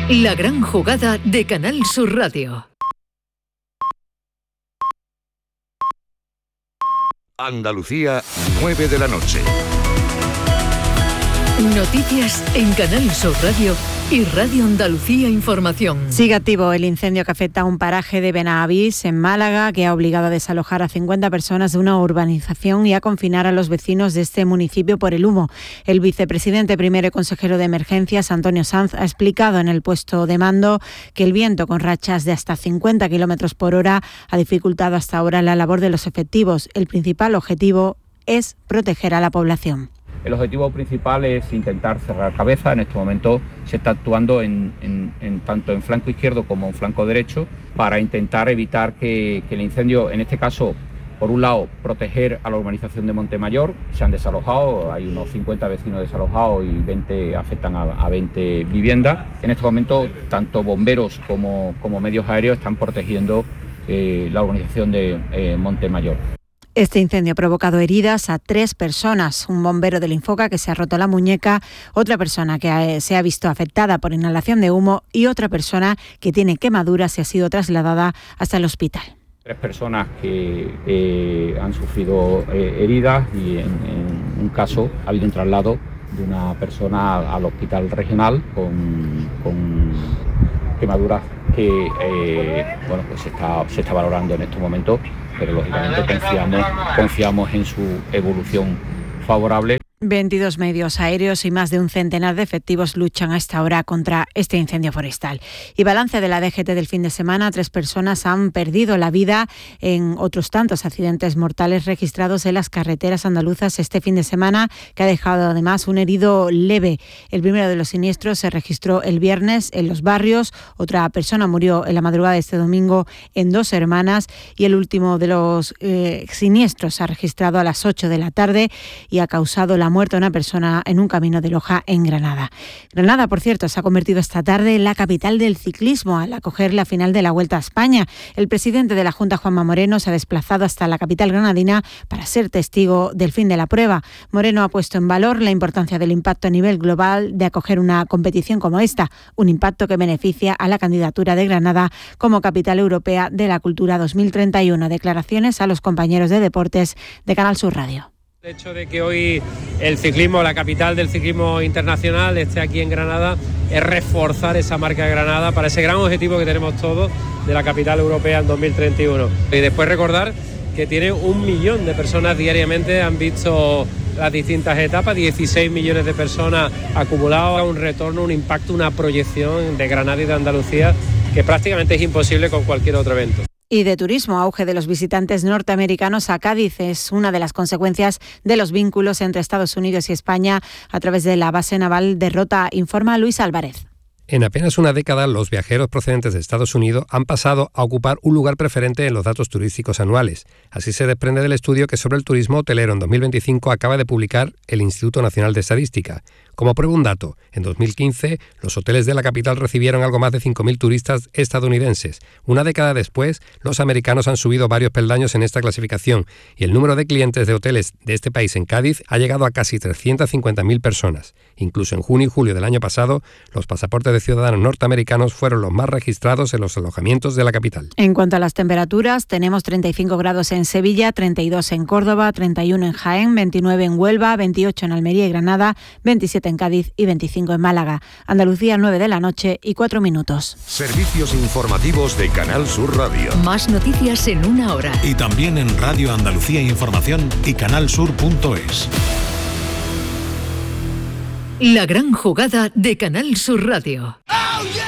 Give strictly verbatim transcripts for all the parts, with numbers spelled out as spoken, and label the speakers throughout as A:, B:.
A: La gran jugada de Canal Sur Radio.
B: Andalucía, nueve de la noche.
A: Noticias en Canal Sur Radio y Radio Andalucía Información.
C: Sigue activo el incendio que afecta a un paraje de Benavís, en Málaga, que ha obligado a desalojar a cincuenta personas de una urbanización y a confinar a los vecinos de este municipio por el humo. El vicepresidente primero y consejero de Emergencias, Antonio Sanz, ha explicado en el puesto de mando que el viento con rachas de hasta cincuenta kilómetros por hora ha dificultado hasta ahora la labor de los efectivos. El principal objetivo es proteger a la población.
D: El objetivo principal es intentar cerrar cabeza. En este momento se está actuando en, en, en tanto en flanco izquierdo como en flanco derecho para intentar evitar que, que el incendio, en este caso, por un lado, proteger a la urbanización de Montemayor. Se han desalojado, hay unos cincuenta vecinos desalojados y veinte afectan a, a veinte viviendas. En este momento, tanto bomberos como, como medios aéreos están protegiendo eh, la urbanización de eh, Montemayor.
C: Este incendio ha provocado heridas a tres personas, un bombero del Infoca que se ha roto la muñeca, otra persona que se ha visto afectada por inhalación de humo y otra persona que tiene quemaduras y ha sido trasladada hasta el hospital.
D: Tres personas que eh, han sufrido eh, heridas y en, en un caso ha habido un traslado de una persona al hospital regional con, con quemaduras que eh, bueno, pues se está, se está valorando en estos momentos, pero lógicamente confiamos, confiamos en su evolución favorable.
C: veintidós medios aéreos y más de un centenar de efectivos luchan a esta hora contra este incendio forestal. Y balance de la D G T del fin de semana, tres personas han perdido la vida en otros tantos accidentes mortales registrados en las carreteras andaluzas este fin de semana, que ha dejado además un herido leve. El primero de los siniestros se registró el viernes en Los Barrios, otra persona murió en la madrugada de este domingo en Dos Hermanas y el último de los eh, siniestros se ha registrado a las ocho de la tarde y ha causado la muerto una persona en un camino de Loja en Granada. Granada, por cierto, se ha convertido esta tarde en la capital del ciclismo al acoger la final de la Vuelta a España. El presidente de la Junta, Juanma Moreno, se ha desplazado hasta la capital granadina para ser testigo del fin de la prueba. Moreno ha puesto en valor la importancia del impacto a nivel global de acoger una competición como esta, un impacto que beneficia a la candidatura de Granada como capital europea de la cultura dos mil treinta y uno. Declaraciones a los compañeros de deportes de Canal Sur Radio.
E: El hecho de que hoy el ciclismo, la capital del ciclismo internacional, esté aquí en Granada, es reforzar esa marca de Granada para ese gran objetivo que tenemos todos de la capital europea en dos mil treinta y uno. Y después recordar que tiene un millón de personas diariamente, han visto las distintas etapas, dieciséis millones de personas acumuladas, un retorno, un impacto, una proyección de Granada y de Andalucía que prácticamente es imposible con cualquier otro evento.
C: Y de turismo, auge de los visitantes norteamericanos a Cádiz es una de las consecuencias de los vínculos entre Estados Unidos y España a través de la base naval de Rota, informa Luis Álvarez.
F: En apenas una década, los viajeros procedentes de Estados Unidos han pasado a ocupar un lugar preferente en los datos turísticos anuales. Así se desprende del estudio que sobre el turismo hotelero en dos mil veinticinco acaba de publicar el Instituto Nacional de Estadística. Como prueba un dato, en dos mil quince los hoteles de la capital recibieron algo más de cinco mil turistas estadounidenses. Una década después, los americanos han subido varios peldaños en esta clasificación y el número de clientes de hoteles de este país en Cádiz ha llegado a casi trescientas cincuenta mil personas. Incluso en junio y julio del año pasado, los pasaportes de ciudadanos norteamericanos fueron los más registrados en los alojamientos de la capital.
C: En cuanto a las temperaturas, tenemos treinta y cinco grados en Sevilla, treinta y dos en Córdoba, treinta y uno en Jaén, veintinueve en Huelva, veintiocho en Almería y Granada, veintisiete en Cádiz y veinticinco en Málaga. Andalucía, nueve de la noche y cuatro minutos.
B: Servicios informativos de Canal Sur Radio.
A: Más noticias en una hora.
G: Y también en Radio Andalucía Información y canalsur punto es.
A: La gran jugada de Canal Sur Radio.
H: Oh, yeah.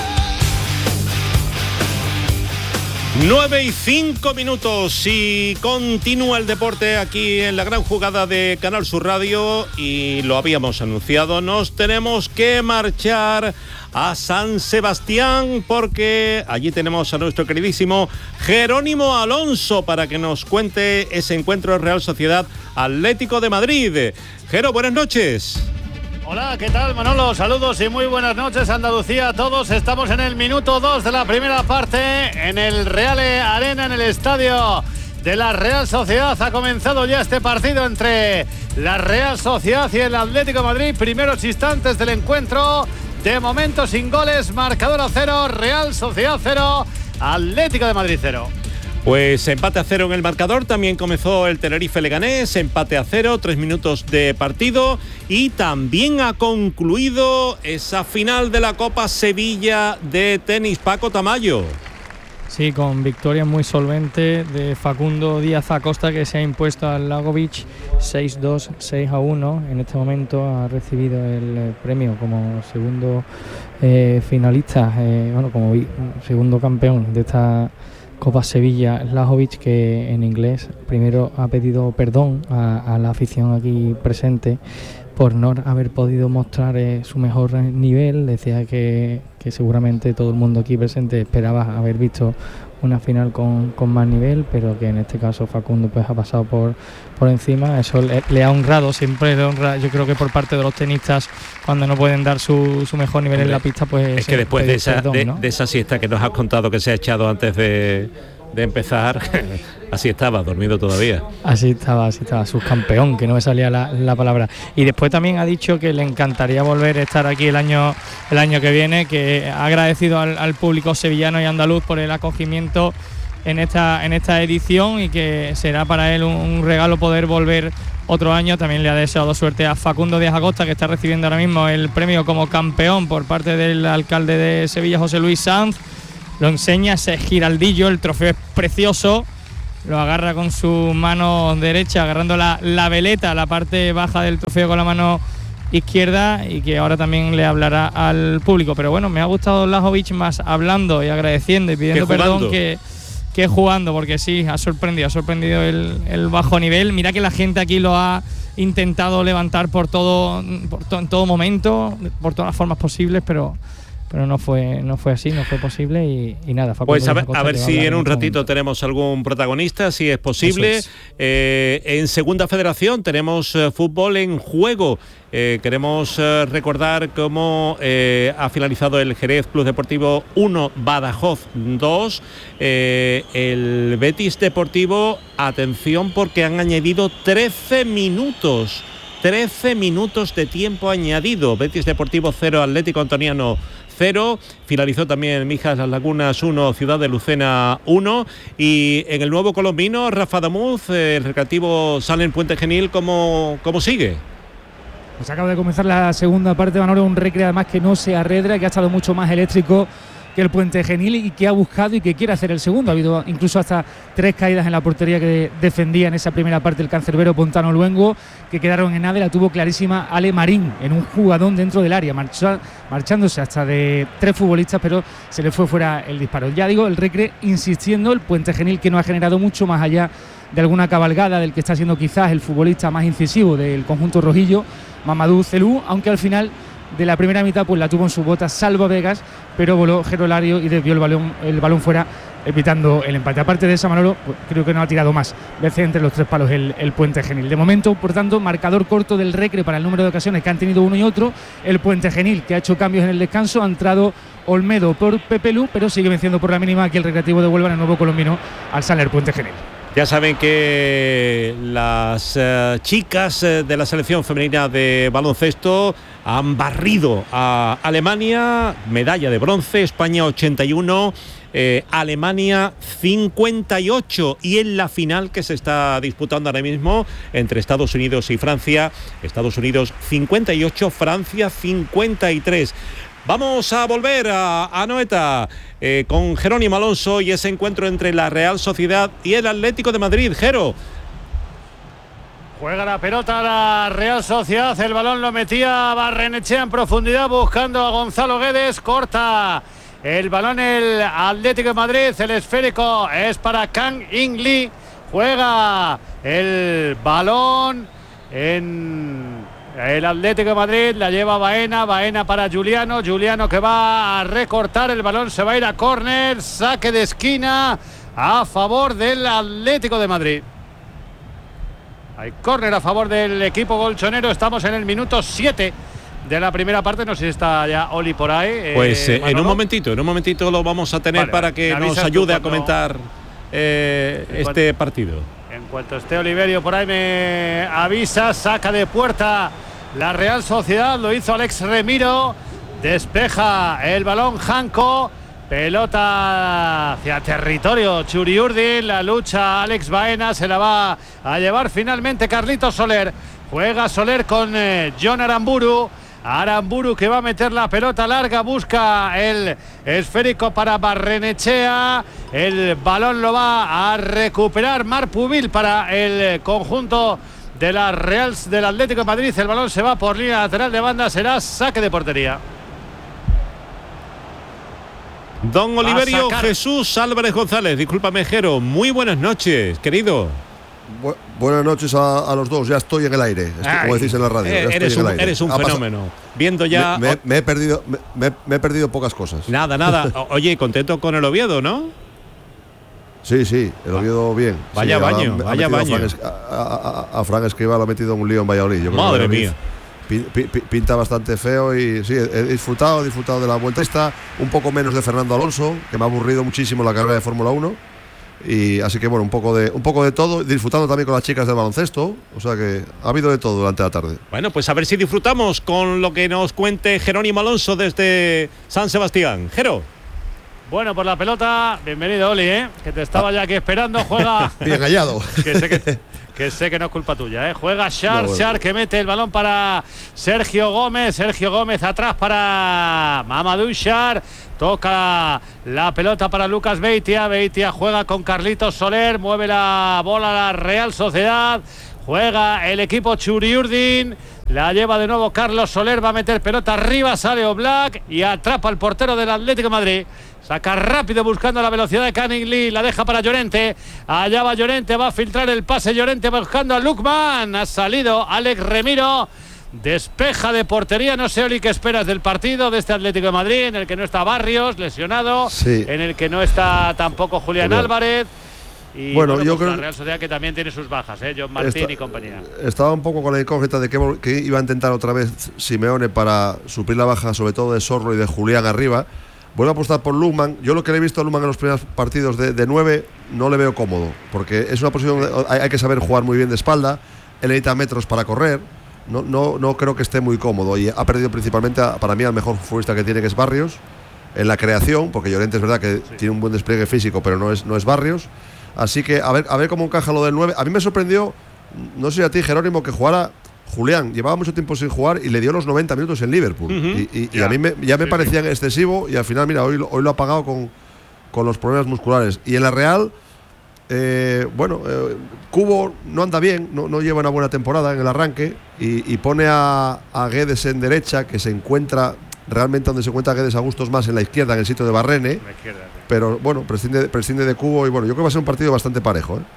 H: nueve y cinco minutos y continúa el deporte aquí en la gran jugada de Canal Sur Radio y lo habíamos anunciado, nos tenemos que marchar a San Sebastián porque allí tenemos a nuestro queridísimo Jerónimo Alonso para que nos cuente ese encuentro Real Sociedad Atlético de Madrid. Jero, buenas noches.
I: Hola, ¿qué tal, Manolo? Saludos y muy buenas noches, Andalucía a todos. Estamos en el minuto dos de la primera parte en el Real Arena, en el estadio de la Real Sociedad. Ha comenzado ya este partido entre la Real Sociedad y el Atlético de Madrid. Primeros instantes del encuentro. De momento sin goles, marcador a cero, Real Sociedad cero, Atlético de Madrid cero.
H: Pues empate a cero en el marcador, también comenzó el Tenerife Leganés, empate a cero, tres minutos de partido y también ha concluido esa final de la Copa Sevilla de tenis. Paco Tamayo.
J: Sí, con victoria muy solvente de Facundo Díaz Acosta, que se ha impuesto al Lagovic seis dos, seis a uno. En este momento ha recibido el premio como segundo eh, finalista, eh, bueno, como segundo campeón de esta Copa Sevilla, Lajovic, que en inglés primero ha pedido perdón a, a la afición aquí presente por no haber podido mostrar eh, su mejor nivel. Decía que, que seguramente todo el mundo aquí presente esperaba haber visto una final con, con más nivel, pero que en este caso Facundo pues ha pasado por, por encima. Eso le, le ha honrado, siempre le honra, yo creo que por parte de los tenistas, cuando no pueden dar su, su mejor nivel. Hombre, en la pista, pues...
H: Es que después de esa,
J: perdón,
H: de,
J: ¿no?
H: de esa siesta que nos has contado que se ha echado antes de, de empezar, así estaba, dormido todavía.
J: Así estaba, así estaba, subcampeón, que no me salía la, la palabra. Y después también ha dicho que le encantaría volver a estar aquí el año, el año que viene, que ha agradecido al, al público sevillano y andaluz por el acogimiento en esta, en esta edición, y que será para él un, un regalo poder volver otro año. También le ha deseado suerte a Facundo Díaz Acosta, que está recibiendo ahora mismo el premio como campeón por parte del alcalde de Sevilla, José Luis Sanz. Lo enseña ese giraldillo, el trofeo es precioso, lo agarra con su mano derecha, agarrando la, la veleta, la parte baja del trofeo con la mano izquierda, y que ahora también le hablará al público. Pero bueno, me ha gustado Lajovic más hablando y agradeciendo y pidiendo perdón que, que jugando, porque sí, ha sorprendido, ha sorprendido el, el bajo nivel. Mira que la gente aquí lo ha intentado levantar por todo, por to, en todo momento, por todas las formas posibles, pero... pero no fue no fue así, no fue posible y, y nada. Facundo
H: Pues a ver, a ver
J: a
H: si en un ratito
J: momento.
H: tenemos algún protagonista, si es posible. Es. Eh, en Segunda Federación tenemos eh, fútbol en juego. Eh, queremos eh, recordar cómo eh, ha finalizado el Jerez Club Deportivo uno, Badajoz dos. Eh, el Betis Deportivo, atención, porque han añadido trece minutos. trece minutos de tiempo añadido. Betis Deportivo cero, Atlético Antoniano cero. Finalizó también Mijas Las Lagunas uno, Ciudad de Lucena uno. Y en el nuevo colombino, Rafa Damuz, el Recreativo Salen Puente Genil, ¿cómo, cómo sigue?
K: Pues acaba de comenzar la segunda parte, Manolo, un Recre además que no se arredra, que ha estado mucho más eléctrico que el Puente Genil y que ha buscado y que quiere hacer el segundo. Ha habido incluso hasta tres caídas en la portería que defendía en esa primera parte el cancerbero Pontano Luengo, que quedaron en nada. La tuvo clarísima Ale Marín en un jugadón dentro del área, marcha, marchándose hasta de tres futbolistas, pero se le fue fuera el disparo. Ya digo, el Recre insistiendo, el Puente Genil que no ha generado mucho más allá de alguna cabalgada del que está siendo quizás el futbolista más incisivo del conjunto rojillo, Mamadou Zelú, aunque al final de la primera mitad pues la tuvo en su bota Salva Vegas, pero voló Gerolario y desvió el balón, el balón fuera, evitando el empate. Aparte de esa, Manolo, pues creo que no ha tirado más veces entre los tres palos el, el Puente Genil. De momento, por tanto, marcador corto del Recre para el número de ocasiones que han tenido uno y otro. El Puente Genil, que ha hecho cambios en el descanso, ha entrado Olmedo por Pepe Lu, pero sigue venciendo por la mínima aquí el Recreativo de Huelva en el nuevo colombino al Saler Puente Genil.
H: Ya saben que las eh, chicas eh, de la selección femenina de baloncesto han barrido a Alemania, medalla de bronce, España ochenta y uno, eh, Alemania cincuenta y ocho, y en la final que se está disputando ahora mismo entre Estados Unidos y Francia, Estados Unidos cincuenta y ocho, Francia cincuenta y tres. Vamos a volver a Anoeta eh, con Jerónimo Alonso y ese encuentro entre la Real Sociedad y el Atlético de Madrid. Jero.
I: Juega la pelota la Real Sociedad, el balón lo metía Barrenechea en profundidad buscando a Gonzalo Guedes, corta el balón el Atlético de Madrid, el esférico es para Kang In Lee, juega el balón en... el Atlético de Madrid, la lleva Baena, Baena para Juliano, Juliano que va a recortar, el balón se va a ir a córner, saque de esquina a favor del Atlético de Madrid. Hay córner a favor del equipo golchonero, estamos en el minuto siete de la primera parte, no sé si está ya Oli por ahí.
H: Pues eh,
I: eh,
H: en un momentito, en un momentito lo vamos a tener, vale, para que nos ayude a comentar eh, este cuanto, partido.
I: En cuanto esté Oliverio por ahí me avisa, saca de puerta la Real Sociedad, lo hizo Alex Remiro, despeja el balón Janko, pelota hacia territorio Txuri-Urdin, la lucha Alex Baena, se la va a llevar finalmente Carlitos Soler. Juega Soler con eh, Jon Aramburu. Aramburu que va a meter la pelota larga, busca el esférico para Barrenechea, el balón lo va a recuperar Marc Pubil para el conjunto de la Real del Atlético de Madrid. El balón se va por línea lateral de banda, será saque de portería.
H: Don Oliverio Jesús Álvarez González, discúlpame, Jero, muy buenas noches, querido.
L: Bu buenas noches a, a los dos, ya estoy en el aire, estoy,
H: Ay,
L: como decís en la radio.
H: Eh, eres, un, eres un fenómeno. Viendo ya.
L: Me, me, me, he perdido, me, me, me he perdido pocas cosas.
H: Nada, nada. Oye, contento con el Oviedo, ¿no?
L: Sí, sí, el Oviedo bien.
H: Vaya
L: sí,
H: baño,
L: ha,
H: vaya
L: ha
H: baño.
L: A Fran, a, a, a Fran Escribá lo ha metido en un lío en Valladolid. Yo creo
H: Madre
L: que
H: mía.
L: Pinta bastante feo y sí, he disfrutado, he disfrutado de la vuelta esta, un poco menos de Fernando Alonso, que me ha aburrido muchísimo la carrera de Fórmula uno. Y así que bueno, un poco de un poco de todo, disfrutando también con las chicas del baloncesto, o sea que ha habido de todo durante la tarde.
H: Bueno, pues a ver si disfrutamos con lo que nos cuente Jerónimo Alonso desde San Sebastián. Jero.
I: Bueno, por la pelota, bienvenido Oli, ¿eh? Que te estaba ya aquí esperando, juega.
L: Bien hallado.
I: Que sé que, que sé que no es culpa tuya, ¿eh? Juega Shar,
L: no, bueno.
I: Shar que mete el balón para Sergio Gómez, Sergio Gómez atrás para Mamadou Shar, toca la pelota para Lucas Beitia, Beitia juega con Carlitos Soler, mueve la bola a la Real Sociedad, juega el equipo Txuri-Urdin, la lleva de nuevo Carlos Soler, va a meter pelota arriba, sale Oblak y atrapa al portero del Atlético de Madrid. Saca rápido buscando la velocidad de Canning Lee, la deja para Llorente, allá va Llorente, va a filtrar el pase Llorente buscando a Lukman, ha salido Alex Remiro, despeja de portería. No sé, Oli, qué esperas del partido de este Atlético de Madrid, en el que no está Barrios, lesionado,
L: sí.
I: En el que no está tampoco Julián
L: bueno.
I: Álvarez. Y
L: bueno,
I: bueno,
L: yo
I: pues
L: creo
I: la Real Sociedad que también tiene sus bajas, ¿eh? John Martín
L: esta,
I: y compañía.
L: Estaba un poco con la incógnita de que, que iba a intentar otra vez Simeone para suplir la baja, sobre todo de Sorlo y de Julián arriba. Vuelvo a apostar por Lukman. Yo lo que le he visto a Lukman en los primeros partidos de, de nueve no le veo cómodo, porque es una posición donde hay, hay que saber jugar muy bien de espalda, él necesita metros para correr, no, no, no creo que esté muy cómodo y ha perdido principalmente a, para mí al mejor futbolista que tiene, que es Barrios, en la creación, porque Llorente es verdad que sí. tiene un buen despliegue físico, pero no es, no es Barrios, así que a ver, a ver cómo encaja lo del nueve. A mí me sorprendió, no sé a ti, Jerónimo, que jugara Julián, llevaba mucho tiempo sin jugar y le dio los noventa minutos en Liverpool. Uh-huh. Y, y, y a mí me, ya me sí, parecían sí. excesivo y al final, mira, hoy, hoy lo ha pagado con, con los problemas musculares. Y en la Real, eh, bueno, eh, Cubo no anda bien, no, no lleva una buena temporada en el arranque y, y pone a, a Guedes en derecha, que se encuentra realmente donde se encuentra Guedes a gustos más en la izquierda, en el sitio de Barrene. Izquierda, sí. Pero bueno, prescinde, prescinde de Cubo y bueno, yo creo que va a ser un partido bastante parejo, ¿eh?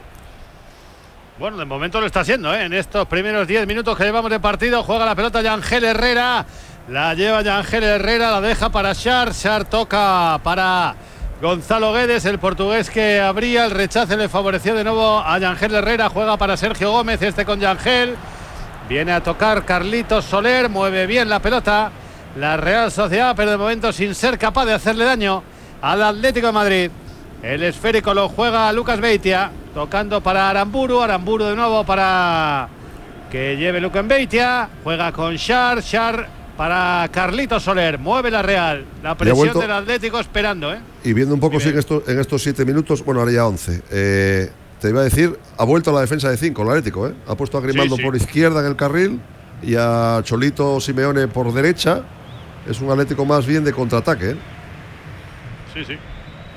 I: Bueno, de momento lo está haciendo, ¿eh? En estos primeros diez minutos que llevamos de partido, juega la pelota Yangel Herrera, la lleva Yangel Herrera, la deja para Shar, Shar toca para Gonzalo Guedes, el portugués que abría, el rechace le favoreció de nuevo a Yangel Herrera, juega para Sergio Gómez, este con Yangel, viene a tocar Carlitos Soler, mueve bien la pelota la Real Sociedad, pero de momento sin ser capaz de hacerle daño al Atlético de Madrid. El esférico lo juega Lucas Beitia, tocando para Aramburu, Aramburu de nuevo para que lleve Lucas Beitia, juega con Shar, Shar para Carlitos Soler, mueve la Real, la presión del Atlético esperando, ¿eh?
L: Y viendo un poco sí, en, esto, en estos siete minutos, bueno, ahora ya once, eh, te iba a decir, ha vuelto a la defensa de cinco el Atlético, ¿eh? Ha puesto a Grimaldo sí, sí. por izquierda en el carril y a Cholito Simeone por derecha, es un Atlético más bien de contraataque, ¿eh?
I: Sí, sí.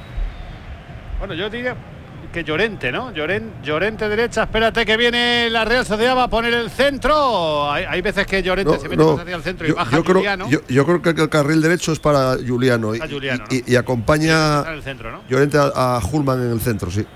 I: Bueno, yo diría que Llorente, ¿no? Llorente, Llorente derecha, espérate que viene la Real Sociedad, va a poner el centro. Hay, hay veces que Llorente no, se mete no. hacia el centro y
L: yo,
I: baja
L: yo
I: Juliano.
L: Creo, yo, yo creo que el carril derecho es para Juliano, y,
I: Juliano,
L: y,
I: ¿no?
L: y, y acompaña
I: en el centro, ¿no?
L: Llorente a, a Hulman en el centro, sí.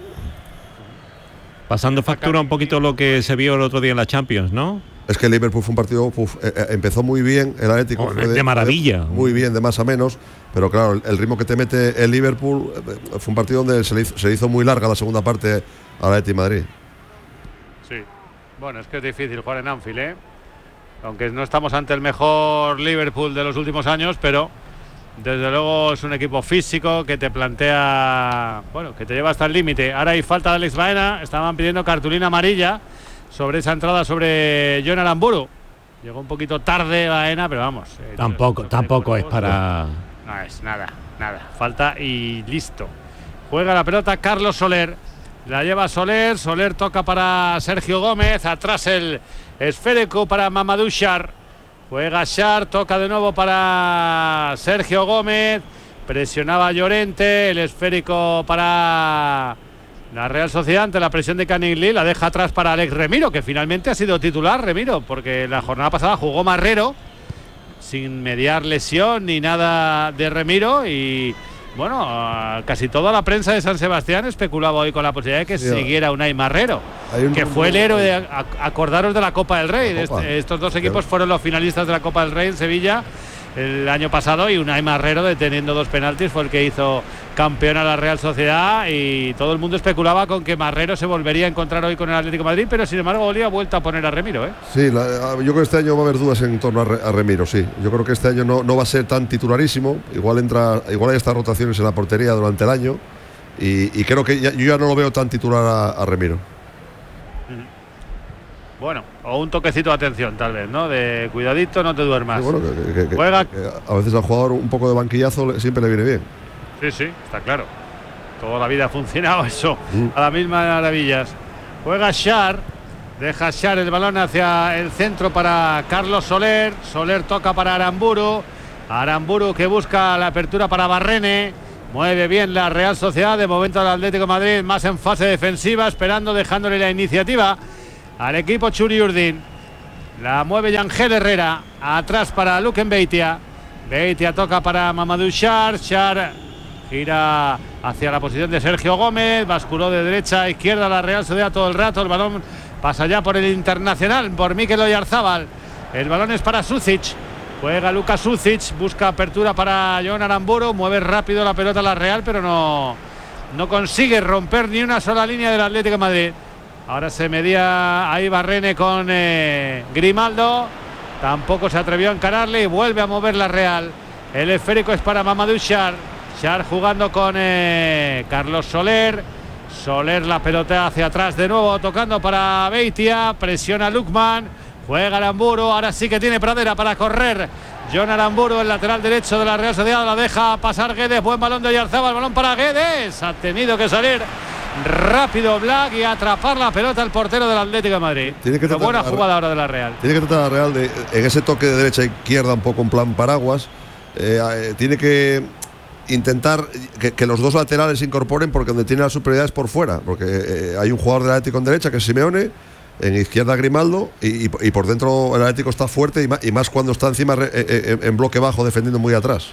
H: Pasando factura un poquito lo que se vio el otro día en la Champions, ¿no?
L: Es que el Liverpool fue un partido, uf, eh, eh, empezó muy bien, el Atlético
H: oh,
L: fue
H: de, de maravilla.
L: De, muy bien, de más a menos, pero claro, el, el ritmo que te mete el Liverpool eh, fue un partido donde se le, hizo, se le hizo muy larga la segunda parte al Atlético de Madrid.
I: Sí, bueno, es que es difícil jugar en Anfield, ¿eh? Aunque no estamos ante el mejor Liverpool de los últimos años, pero desde luego es un equipo físico que te plantea, bueno, que te lleva hasta el límite. Ahora hay falta de Alex Baena, estaban pidiendo cartulina amarilla sobre esa entrada sobre Jon Aramburu. Llegó un poquito tarde Baena, pero vamos.
M: Eh, tampoco, tampoco es para...
I: No es nada, nada. Falta y listo. Juega la pelota Carlos Soler. La lleva Soler. Soler toca para Sergio Gómez. Atrás el esférico para Mamadou Sarr. Juega Sarr. Toca de nuevo para Sergio Gómez. Presionaba Llorente. El esférico para la Real Sociedad ante la presión de Canigli. La deja atrás para Alex Remiro, que finalmente ha sido titular Remiro, porque la jornada pasada jugó Marrero sin mediar lesión ni nada de Remiro. Y bueno, casi toda la prensa de San Sebastián especulaba hoy con la posibilidad de que sí, siguiera Unai Marrero, que fue el héroe de, acordaros de la Copa del Rey. Copa. Este, estos dos equipos fueron los finalistas de la Copa del Rey en Sevilla el año pasado, y Unai Marrero, deteniendo dos penaltis, fue el que hizo campeón a la Real Sociedad, y todo el mundo especulaba con que Marrero se volvería a encontrar hoy con el Atlético de Madrid, pero sin embargo Oli ha vuelto a poner a Remiro, ¿eh?
L: Sí, la, yo creo que este año va a haber dudas en torno a, Re, a Remiro, sí. Yo creo que este año no, no va a ser tan titularísimo, igual entra, igual hay estas rotaciones en la portería durante el año, y, y creo que ya, yo ya no lo veo tan titular a, a Remiro.
I: Bueno, o un toquecito de atención, tal vez, ¿no? De cuidadito, no te duermas.
L: Sí, bueno, que, que, que,
I: Juega...
L: que a veces al jugador un poco de banquillazo siempre le viene bien.
I: Sí, sí, está claro. Toda la vida ha funcionado eso, mm. a la misma maravillas. Juega Sarr, deja Sarr el balón hacia el centro para Carlos Soler. Soler toca para Aramburu. Aramburu que busca la apertura para Barrene. Mueve bien la Real Sociedad. De momento el Atlético de Madrid más en fase defensiva, esperando, dejándole la iniciativa al equipo Txuri Urdin. La mueve Yangel Herrera. Atrás para Luken Beitia. Beitia toca para Mamadou Sarr. Sarr gira hacia la posición de Sergio Gómez. Basculó de derecha a izquierda la Real Sociedad todo el rato. El balón pasa ya por el Internacional, por Mikel Oyarzábal. El balón es para Sucic. Juega Luka Sucic. Busca apertura para Jon Aramburu. Mueve rápido la pelota a la Real, pero no, no consigue romper ni una sola línea del Atlético de Madrid. Ahora se medía ahí Barrene con eh, Grimaldo. Tampoco se atrevió a encararle y vuelve a mover la Real. El esférico es para Mamadou Sarr. Sarr jugando con eh, Carlos Soler. Soler la pelota hacia atrás de nuevo, tocando para Beitia. Presiona Lukman. Juega Aramburu. Ahora sí que tiene pradera para correr Jon Aramburu, el lateral derecho de la Real Sociedad. La deja pasar Guedes. Buen balón de Oyarzábal. Balón para Guedes. Ha tenido que salir rápido Black y atrapar la pelota el portero del Atlético de Madrid.
L: Tiene que
I: Pero buena jugada ahora de la Real.
L: Tiene que tratar a la Real de, en ese toque de derecha a izquierda, un poco en plan paraguas. Eh, eh, tiene que intentar que, que los dos laterales se incorporen, porque donde tiene la superioridad es por fuera. Porque eh, hay un jugador del Atlético en derecha, que es Simeone, en izquierda Grimaldo, y, y, y por dentro el Atlético está fuerte, y más, y más cuando está encima eh, eh, en bloque bajo, defendiendo muy atrás.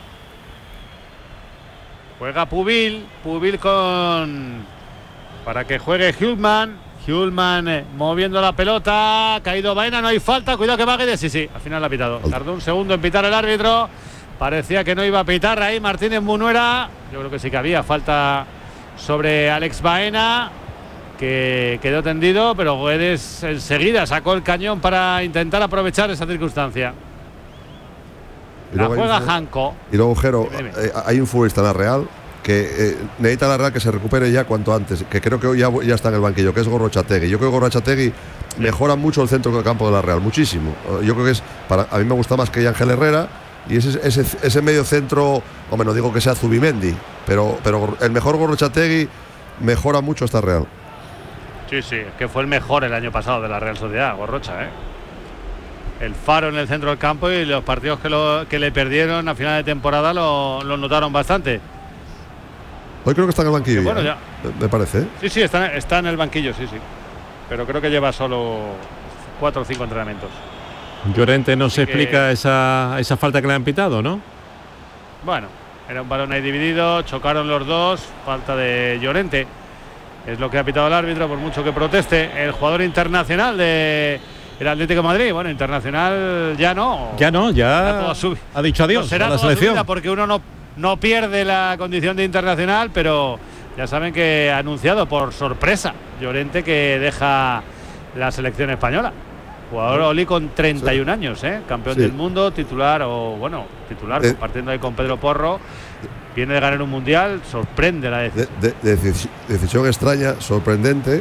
I: Juega Pubil. Pubil con... para que juegue Hulman. Hulman eh, moviendo la pelota. Ha caído Baena, no hay falta. Cuidado que va Guedes. Sí, sí, al final la ha pitado. Tardó un segundo en pitar el árbitro. Parecía que no iba a pitar ahí Martínez Munuera. Yo creo que sí que había falta sobre Alex Baena, que quedó tendido, pero Guedes enseguida sacó el cañón para intentar aprovechar esa circunstancia. La juega Janko.
L: Y luego, Jero, eh, hay un futbolista en la Real que eh, necesita la Real que se recupere ya cuanto antes, que creo que hoy ya, ya está en el banquillo, que es Gorrochategui. Yo creo que Gorrochategui mejora mucho el centro del campo de la Real, muchísimo. Yo creo que es, para, a mí me gusta más que Ángel Herrera, y ese, ese, ese medio centro, hombre, no digo que sea Zubimendi, pero, pero el mejor Gorrochategui mejora mucho esta Real.
I: Sí, sí, es que fue el mejor el año pasado de la Real Sociedad, Gorrocha, ¿eh? El faro en el centro del campo, y los partidos que, lo, que le perdieron a final de temporada lo, lo notaron bastante.
L: Hoy creo que está en el banquillo,
I: bueno,
L: ya,
I: ya.
L: me parece. ¿eh?
I: Sí, sí, está, está en el banquillo, sí, sí. Pero creo que lleva solo cuatro o cinco entrenamientos.
M: Llorente no se explica esa, esa falta que le han pitado, ¿no?
I: Bueno, era un balón ahí dividido, chocaron los dos, falta de Llorente. Es lo que ha pitado el árbitro, por mucho que proteste. El jugador internacional de el Atlético de Madrid, bueno, internacional ya no.
M: Ya no, ya ha dicho adiós
I: no será
M: a la selección.
I: Porque uno no, no pierde la condición de internacional, pero ya saben que ha anunciado por sorpresa Llorente que deja la selección española. Jugador Oli con treinta y un sí. años, ¿eh? Campeón sí. del mundo, titular, o bueno, titular, eh. compartiendo ahí con Pedro Porro. Viene de ganar un mundial, sorprende la decisión.
L: De, de, de, decisión extraña, sorprendente,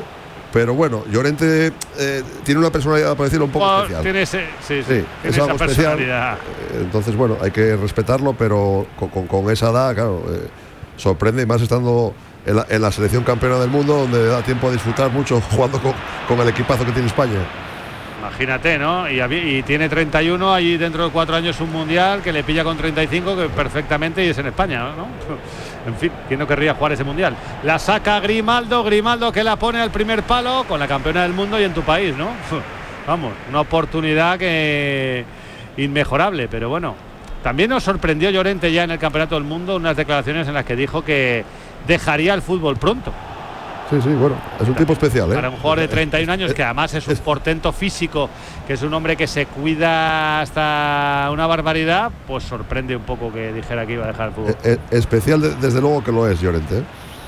L: pero bueno, Llorente eh, tiene una personalidad, por decirlo, un poco
I: oh,
L: especial.
I: Tiene, ese, sí, sí,
L: sí,
I: tiene
L: es
I: esa
L: algo especial.
I: personalidad.
L: Eh, entonces, bueno, hay que respetarlo, pero con, con, con esa edad, claro, eh, sorprende, y más estando en la, en la selección campeona del mundo, donde da tiempo a disfrutar mucho jugando con, con el equipazo que tiene España.
I: Imagínate, ¿no? Y, y tiene treinta y uno, allí dentro de cuatro años un mundial que le pilla con treinta y cinco, que perfectamente, y es en España, ¿no? En fin, ¿quién no querría jugar ese mundial? La saca Grimaldo, Grimaldo que la pone al primer palo con la campeona del mundo y en tu país, ¿no? Vamos, una oportunidad que inmejorable, pero bueno. También nos sorprendió Llorente ya en el Campeonato del Mundo, unas declaraciones en las que dijo que dejaría el fútbol pronto.
L: Sí, sí, bueno, es un tipo especial, ¿eh?
I: Para un jugador de treinta y un años, que además es un portento físico, que es un hombre que se cuida hasta una barbaridad, pues sorprende un poco que dijera que iba a dejar el fútbol.
L: Es, es especial, de, desde luego que lo es, Llorente, ¿eh?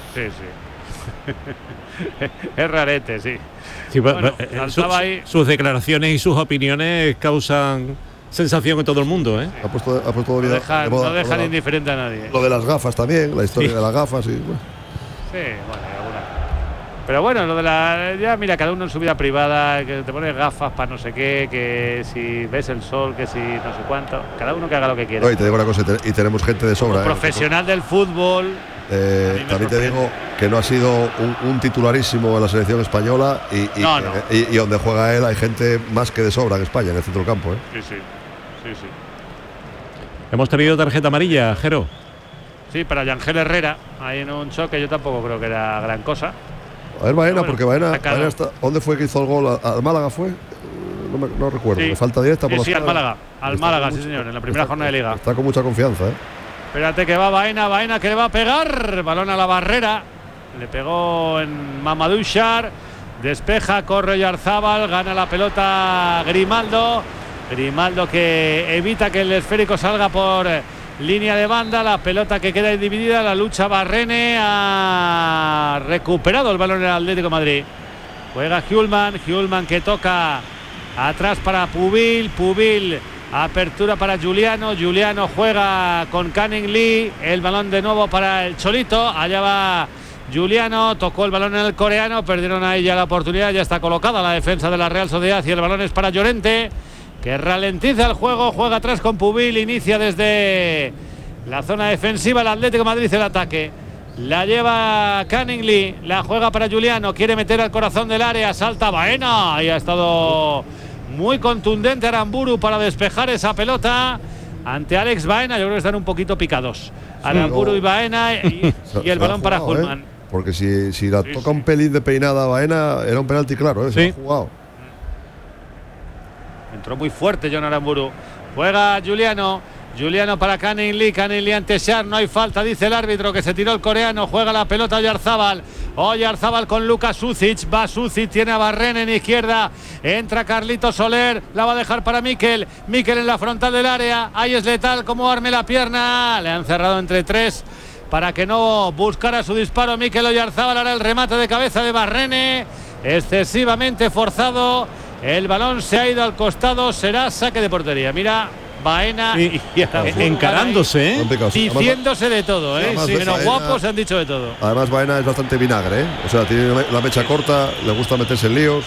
I: Sí, sí. Es rarete, sí.
M: sí
I: bueno,
M: eh,
I: su, ahí.
M: Sus declaraciones y sus opiniones causan sensación en todo el mundo, ¿eh?
L: Ha puesto, ha puesto
I: no
L: vida,
I: dejan,
L: de moda,
I: no dejan
L: de
I: indiferente a nadie.
L: Lo de las gafas también, la historia
M: sí.
L: de las gafas y bueno.
I: Sí, bueno, alguna. Pero bueno, lo de la. Ya mira, cada uno en su vida privada, que te pones gafas para no sé qué, que si ves el sol, que si no sé cuánto. Cada uno que haga lo que quiera.
L: No, y te digo una cosa, y tenemos gente de sobra.
I: Como profesional ¿eh? del fútbol.
L: Eh, también te digo que no ha sido un, un titularísimo en la selección española y, y,
I: no, no.
L: y, y donde juega él hay gente más que de sobra en España, en el centro del campo, ¿eh?
I: Sí, sí. Sí, sí.
M: Hemos tenido tarjeta amarilla, Jero.
I: Sí, para Yangel Herrera, ahí en un choque, yo tampoco creo que era gran cosa.
L: A ver, Baena,
I: bueno,
L: porque Baena, Baena está, ¿dónde fue que hizo el gol? ¿Al Málaga fue? No, me, no recuerdo,
I: sí.
L: me falta directa por
I: sí,
L: los
I: sí, al Málaga, al Málaga, sí
L: mucho,
I: señor, en la primera
L: está,
I: jornada de Liga.
L: Está con mucha confianza, ¿eh?
I: Espérate que va Baena, Baena que le va a pegar, balón a la barrera, le pegó en Mamadou Sarr, despeja, corre Oyarzábal, gana la pelota Grimaldo, Grimaldo que evita que el esférico salga por línea de banda, la pelota que queda dividida, la lucha Barrene, ha recuperado el balón en el Atlético de Madrid. Juega Hjulman, Hjulman que toca atrás para Pubil, Pubil, apertura para Juliano, Juliano juega con Canning Lee, el balón de nuevo para el Cholito, allá va Juliano, tocó el balón en el coreano, perdieron ahí ya la oportunidad, ya está colocada la defensa de la Real Sociedad y el balón es para Llorente, que ralentiza el juego, juega atrás con Pubil, inicia desde la zona defensiva el Atlético de Madrid el ataque, la lleva Canning Lee, la juega para Juliano, quiere meter al corazón del área, salta Baena y ha estado muy contundente Aramburu para despejar esa pelota ante Alex Baena. Yo creo que están un poquito picados Aramburu sí, no. y Baena y, y el balón para Hjulman.
L: ¿eh? Porque si, si la
I: sí,
L: toca
I: sí.
L: un pelín de peinada a Baena era un penalti claro, ¿eh? Se
M: sí.
L: ha jugado.
I: Entró muy fuerte John Aramburu. Juega Juliano. Juliano para Canning Lee. Canning Lee ante Sarr. No hay falta, dice el árbitro, que se tiró el coreano. Juega la pelota Oyarzábal. Oyarzábal con Luka Sucic. Va Sucic, tiene a Barren en izquierda. Entra Carlito Soler. La va a dejar para Mikel. Mikel en la frontal del área. Ahí es letal como arme la pierna. Le han cerrado entre tres para que no buscara su disparo. Mikel Oyarzábal. Ahora el remate de cabeza de Barrene. Excesivamente forzado. El balón se ha ido al costado. Será saque de portería. Mira. Baena
M: y,
I: y
M: encarándose, ¿eh?
I: Diciéndose de todo, ¿eh? Sí, menos guapos se han dicho de todo.
L: Además, Baena es bastante vinagre, ¿eh? O sea, tiene la mecha corta, le gusta meterse en líos.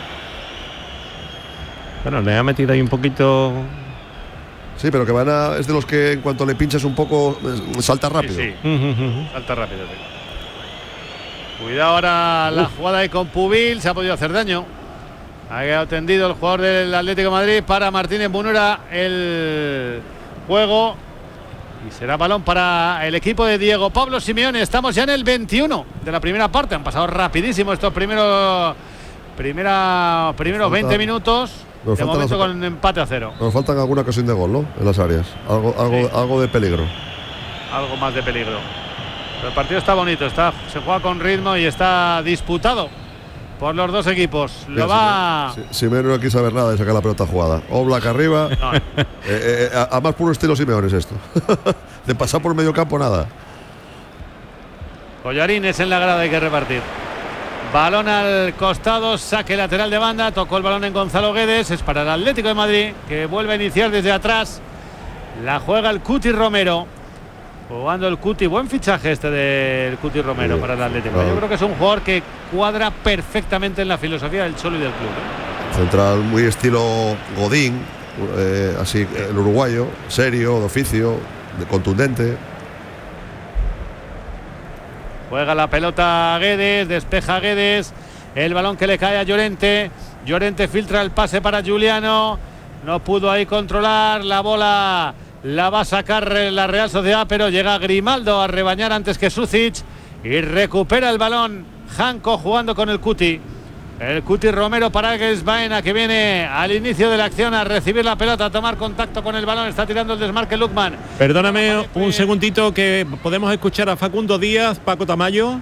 M: Bueno, le ha metido ahí un poquito.
L: Sí, pero que Baena es de los que en cuanto le pinchas un poco salta rápido.
I: Sí, sí. Uh-huh. Salta rápido, sí. Cuidado ahora la jugada ahí con Pubil, se ha podido hacer daño. Ha quedado tendido el jugador del Atlético de Madrid para Martínez Munera el juego y será balón para el equipo de Diego Pablo Simeone. Estamos ya en el veintiuno de la primera parte, han pasado rapidísimo estos primeros primera, primeros falta, veinte minutos de momento con empate a cero.
L: Nos faltan alguna ocasión de gol, ¿no? En las áreas, algo, algo, sí. algo de peligro.
I: Algo más de peligro. Pero el partido está bonito, está, se juega con ritmo y está disputado por los dos equipos. Lo Mira, va.
L: Simeone si, si no quiere saber nada de sacar la pelota jugada. Oblak arriba. No. eh, eh, a, a más puro estilo Simeone es esto. De pasar por medio campo, nada.
I: Collarines en la grada, hay que repartir. Balón al costado, saque lateral de banda. Tocó el balón en Gonzalo Guedes. Es para el Atlético de Madrid, que vuelve a iniciar desde atrás. La juega el Cuti Romero. Jugando el Cuti, buen fichaje este del Cuti Romero sí, para el Atlético. Claro. Yo creo que es un jugador que cuadra perfectamente en la filosofía del Cholo y del club, ¿eh?
L: Central muy estilo Godín, eh, así el uruguayo, serio, de oficio, de contundente.
I: Juega la pelota Guedes, despeja Guedes, el balón que le cae a Llorente. Llorente filtra el pase para Giuliano, no pudo ahí controlar la bola. La va a sacar la Real Sociedad, pero llega Grimaldo a rebañar antes que Sucic y recupera el balón Janko jugando con el Cuti. El Cuti Romero para Águez Baena, que viene al inicio de la acción a recibir la pelota, a tomar contacto con el balón. Está tirando el desmarque Lukman.
H: Perdóname un segundito, que podemos escuchar a Facundo Díaz, Paco Tamayo.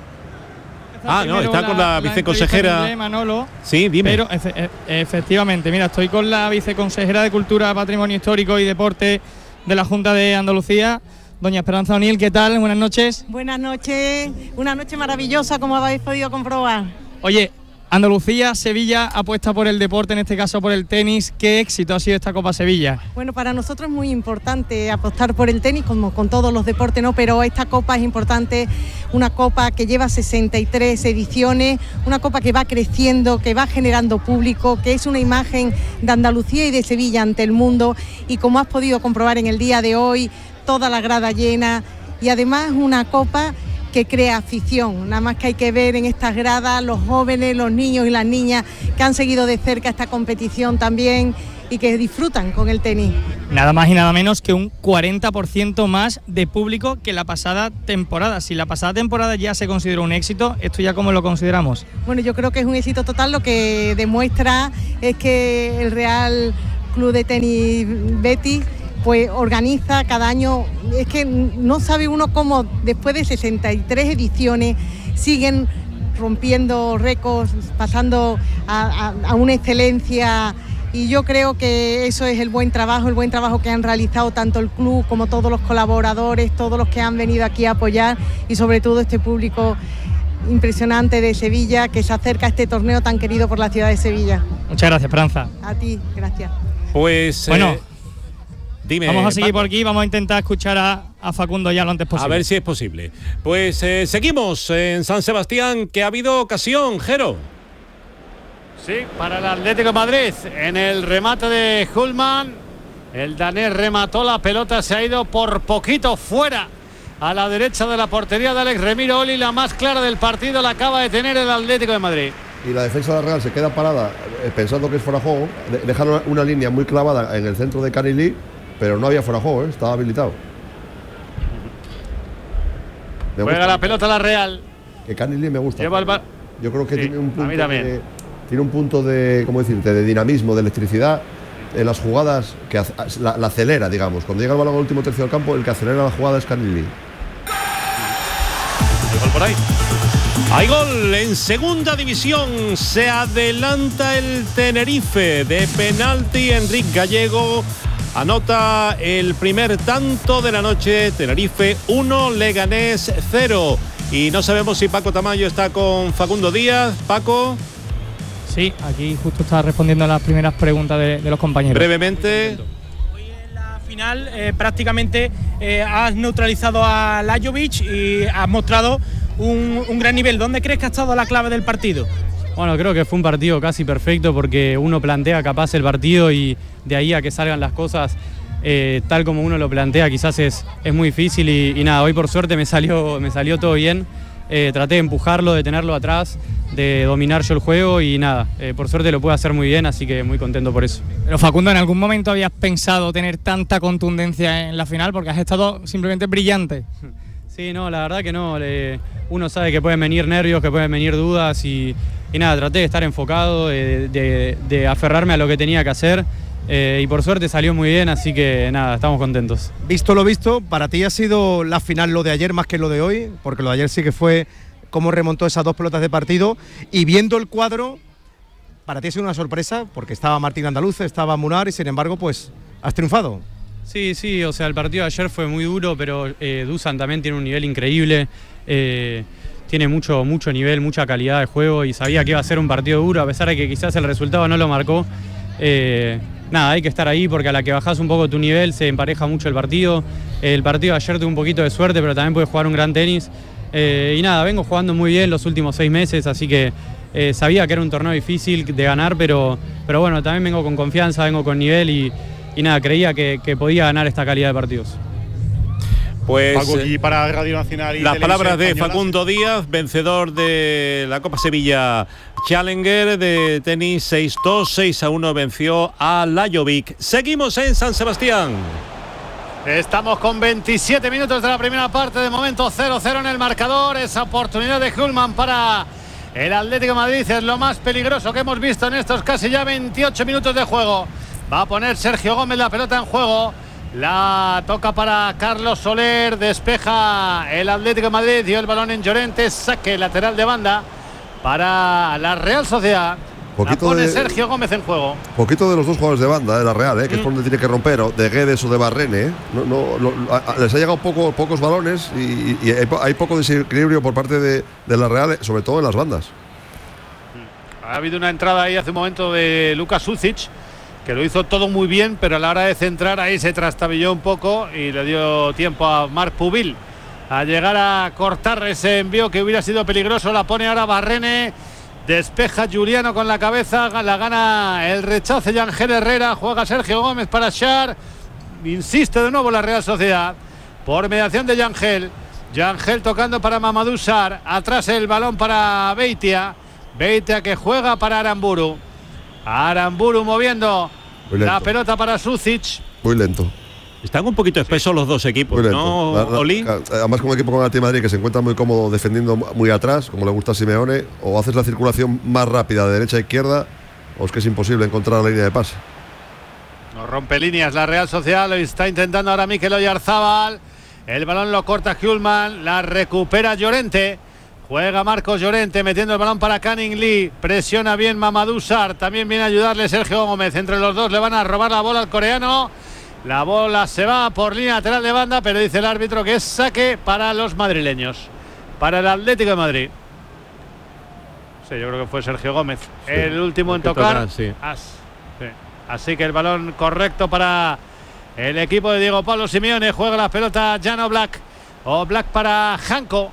H: Ah, no, está con la, la viceconsejera.
J: De Manolo,
H: sí, dime.
J: Pero efe, efectivamente, mira, estoy con la viceconsejera de Cultura, Patrimonio Histórico y Deporte de la Junta de Andalucía, doña Esperanza O'Neill. ¿Qué tal? Buenas noches.
N: Buenas noches, una noche maravillosa, como habéis podido comprobar.
J: Oye, Andalucía, Sevilla apuesta por el deporte, en este caso por el tenis. ¿Qué éxito ha sido esta Copa Sevilla?
N: Bueno, para nosotros es muy importante apostar por el tenis, como con todos los deportes, ¿no? Pero esta Copa es importante, una Copa que lleva sesenta y tres ediciones, una Copa que va creciendo, que va generando público, que es una imagen de Andalucía y de Sevilla ante el mundo, y como has podido comprobar en el día de hoy, toda la grada llena, y además una Copa que crea afición. Nada más que hay que ver en estas gradas los jóvenes, los niños y las niñas que han seguido de cerca esta competición también y que disfrutan con el tenis.
J: Nada más y nada menos que un cuarenta por ciento más de público que la pasada temporada. Si la pasada temporada ya se consideró un éxito, ¿esto ya cómo lo consideramos?
N: Bueno, yo creo que es un éxito total. Lo que demuestra es que el Real Club de Tenis Betis pues organiza cada año. Es que no sabe uno cómo después de sesenta y tres ediciones siguen rompiendo récords, pasando a, a, a una excelencia, y yo creo que eso es el buen trabajo, el buen trabajo que han realizado tanto el club como todos los colaboradores, todos los que han venido aquí a apoyar, y sobre todo este público impresionante de Sevilla que se acerca a este torneo tan querido por la ciudad de Sevilla.
J: Muchas gracias, Esperanza.
N: A ti, gracias.
H: Pues
J: bueno,
H: eh, dime,
J: vamos a seguir
H: Paco.
J: por aquí, vamos a intentar escuchar a, a Facundo ya lo antes posible.
H: A ver si es posible. Pues eh, seguimos en San Sebastián, que ha habido ocasión, Jero.
I: Sí, para el Atlético de Madrid, en el remate de Hullman, el danés remató, la pelota se ha ido por poquito fuera, a la derecha de la portería de Alex Remiro Oli. La más clara del partido la acaba de tener el Atlético de Madrid.
L: Y la defensa de la Real se queda parada eh, pensando que es fuera de juego. De, dejaron una línea muy clavada en el centro de Canilí, pero no había fuera de juego, ¿eh? Estaba habilitado.
I: Me Juega la pelota la Real.
L: Que Canilí me gusta.
I: Lleva el ba-
L: Yo creo que
I: sí,
L: tiene un punto
I: de,
L: tiene un punto de, ¿cómo decirte?, de dinamismo, de electricidad en las jugadas, que la, la acelera, digamos. Cuando llega el balón al último tercio del campo, el que acelera la jugada es Canilí.
H: Hay gol por ahí. Hay gol en segunda división. Se adelanta el Tenerife de penalti. Enrique Gallego anota el primer tanto de la noche. Tenerife uno, Leganés cero. Y no sabemos si Paco Tamayo está con Facundo Díaz. Paco.
J: Sí, aquí justo está respondiendo a las primeras preguntas de, de los compañeros.
H: Brevemente.
O: Hoy en la final eh, prácticamente eh, has neutralizado a Lajovic y has mostrado un, un gran nivel. ¿Dónde crees que ha estado la clave del partido?
P: Bueno, creo que fue un partido casi perfecto, porque uno plantea capaz el partido y de ahí a que salgan las cosas eh, tal como uno lo plantea quizás es, es muy difícil y, y nada, hoy por suerte me salió, me salió todo bien. Eh, traté de empujarlo, de tenerlo atrás, de dominar yo el juego y nada, eh, por suerte lo pude hacer muy bien, así que muy contento por eso.
J: Pero Facundo, ¿en algún momento habías pensado tener tanta contundencia en la final? Porque has estado simplemente brillante.
P: Sí, no, la verdad que no. Eh, uno sabe que pueden venir nervios, que pueden venir dudas y, y nada, traté de estar enfocado, de, de, de aferrarme a lo que tenía que hacer. Eh, y por suerte salió muy bien, así que nada, estamos contentos.
Q: Visto lo visto, ¿para ti ha sido la final lo de ayer más que lo de hoy? Porque lo de ayer sí que fue cómo remontó esas dos pelotas de partido. Y viendo el cuadro, para ti ha sido una sorpresa, porque estaba Martín Andaluz, estaba Munar y sin embargo, pues has triunfado.
P: Sí, sí, o sea, el partido de ayer fue muy duro, pero eh, Dusan también tiene un nivel increíble. Eh, tiene mucho, mucho nivel, mucha calidad de juego y sabía que iba a ser un partido duro, a pesar de que quizás el resultado no lo marcó. Eh, nada, hay que estar ahí porque a la que bajás un poco tu nivel se empareja mucho el partido. El partido de ayer tuve un poquito de suerte, pero también pude jugar un gran tenis. Eh, y nada, vengo jugando muy bien los últimos seis meses, así que eh, sabía que era un torneo difícil de ganar, pero, pero bueno, también vengo con confianza, vengo con nivel y, y nada, creía que, que podía ganar esta calidad de partidos.
H: Pues
I: Paco, aquí para Radio Nacional y
H: las palabras de
I: Española.
H: Facundo Díaz, vencedor de la Copa Sevilla Challenger de tenis seis dos, seis a uno venció a Lajovic. Seguimos en San Sebastián.
I: Estamos con veintisiete minutos de la primera parte, de momento cero cero en el marcador. Esa oportunidad de Hulman para el Atlético de Madrid es lo más peligroso que hemos visto en estos casi ya veintiocho minutos de juego. Va a poner Sergio Gómez la pelota en juego. La toca para Carlos Soler, despeja el Atlético de Madrid, dio el balón en Llorente, saque lateral de banda para la Real Sociedad.
L: Poquito
I: la pone
L: de,
I: Sergio Gómez en juego.
L: Poquito de los dos jugadores de banda de la Real, ¿eh? que mm. es por donde tiene que romper, o de Guedes o de Barrene. ¿eh? No, no, no, a, a, les ha llegado poco, pocos balones y, y hay, hay poco desequilibrio por parte de, de la Real, sobre todo en las bandas.
I: Ha habido una entrada ahí hace un momento de Luka Sucic, que lo hizo todo muy bien, pero a la hora de centrar ahí se trastabilló un poco y le dio tiempo a Marc Pubil a llegar a cortar ese envío que hubiera sido peligroso. La pone ahora Barrene, despeja Juliano con la cabeza, la gana el rechace de Ángel Herrera, juega Sergio Gómez para Char, insiste de nuevo la Real Sociedad por mediación de Yangel. Yangel tocando para Mamadou Sarr, atrás el balón para Beitia, Beitia que juega para Aramburu, Aramburu moviendo la pelota para Sucic.
L: Muy lento.
H: Están un poquito espesos los dos equipos, ¿no,
L: la, la,
H: Oli?
L: Además, con un equipo como el Atlético de Madrid que se encuentra muy cómodo defendiendo muy atrás, como le gusta a Simeone, o haces la circulación más rápida de derecha a izquierda, o es que es imposible encontrar la línea de pase.
I: No rompe líneas la Real Sociedad, lo está intentando ahora Mikel Oyarzábal. El balón lo corta Hulman, la recupera Llorente. Juega Marcos Llorente metiendo el balón para Canning Lee. Presiona bien Mamadou Sarr. También viene a ayudarle Sergio Gómez. Entre los dos le van a robar la bola al coreano. La bola se va por línea lateral de banda, pero dice el árbitro que es saque para los madrileños, para el Atlético de Madrid. Sí, yo creo que fue Sergio Gómez sí, el último en tocar. Tocar, sí. As, sí. Así que el balón correcto para el equipo de Diego Pablo Simeone. Juega la pelota Jan Oblak. Oblak para Janko.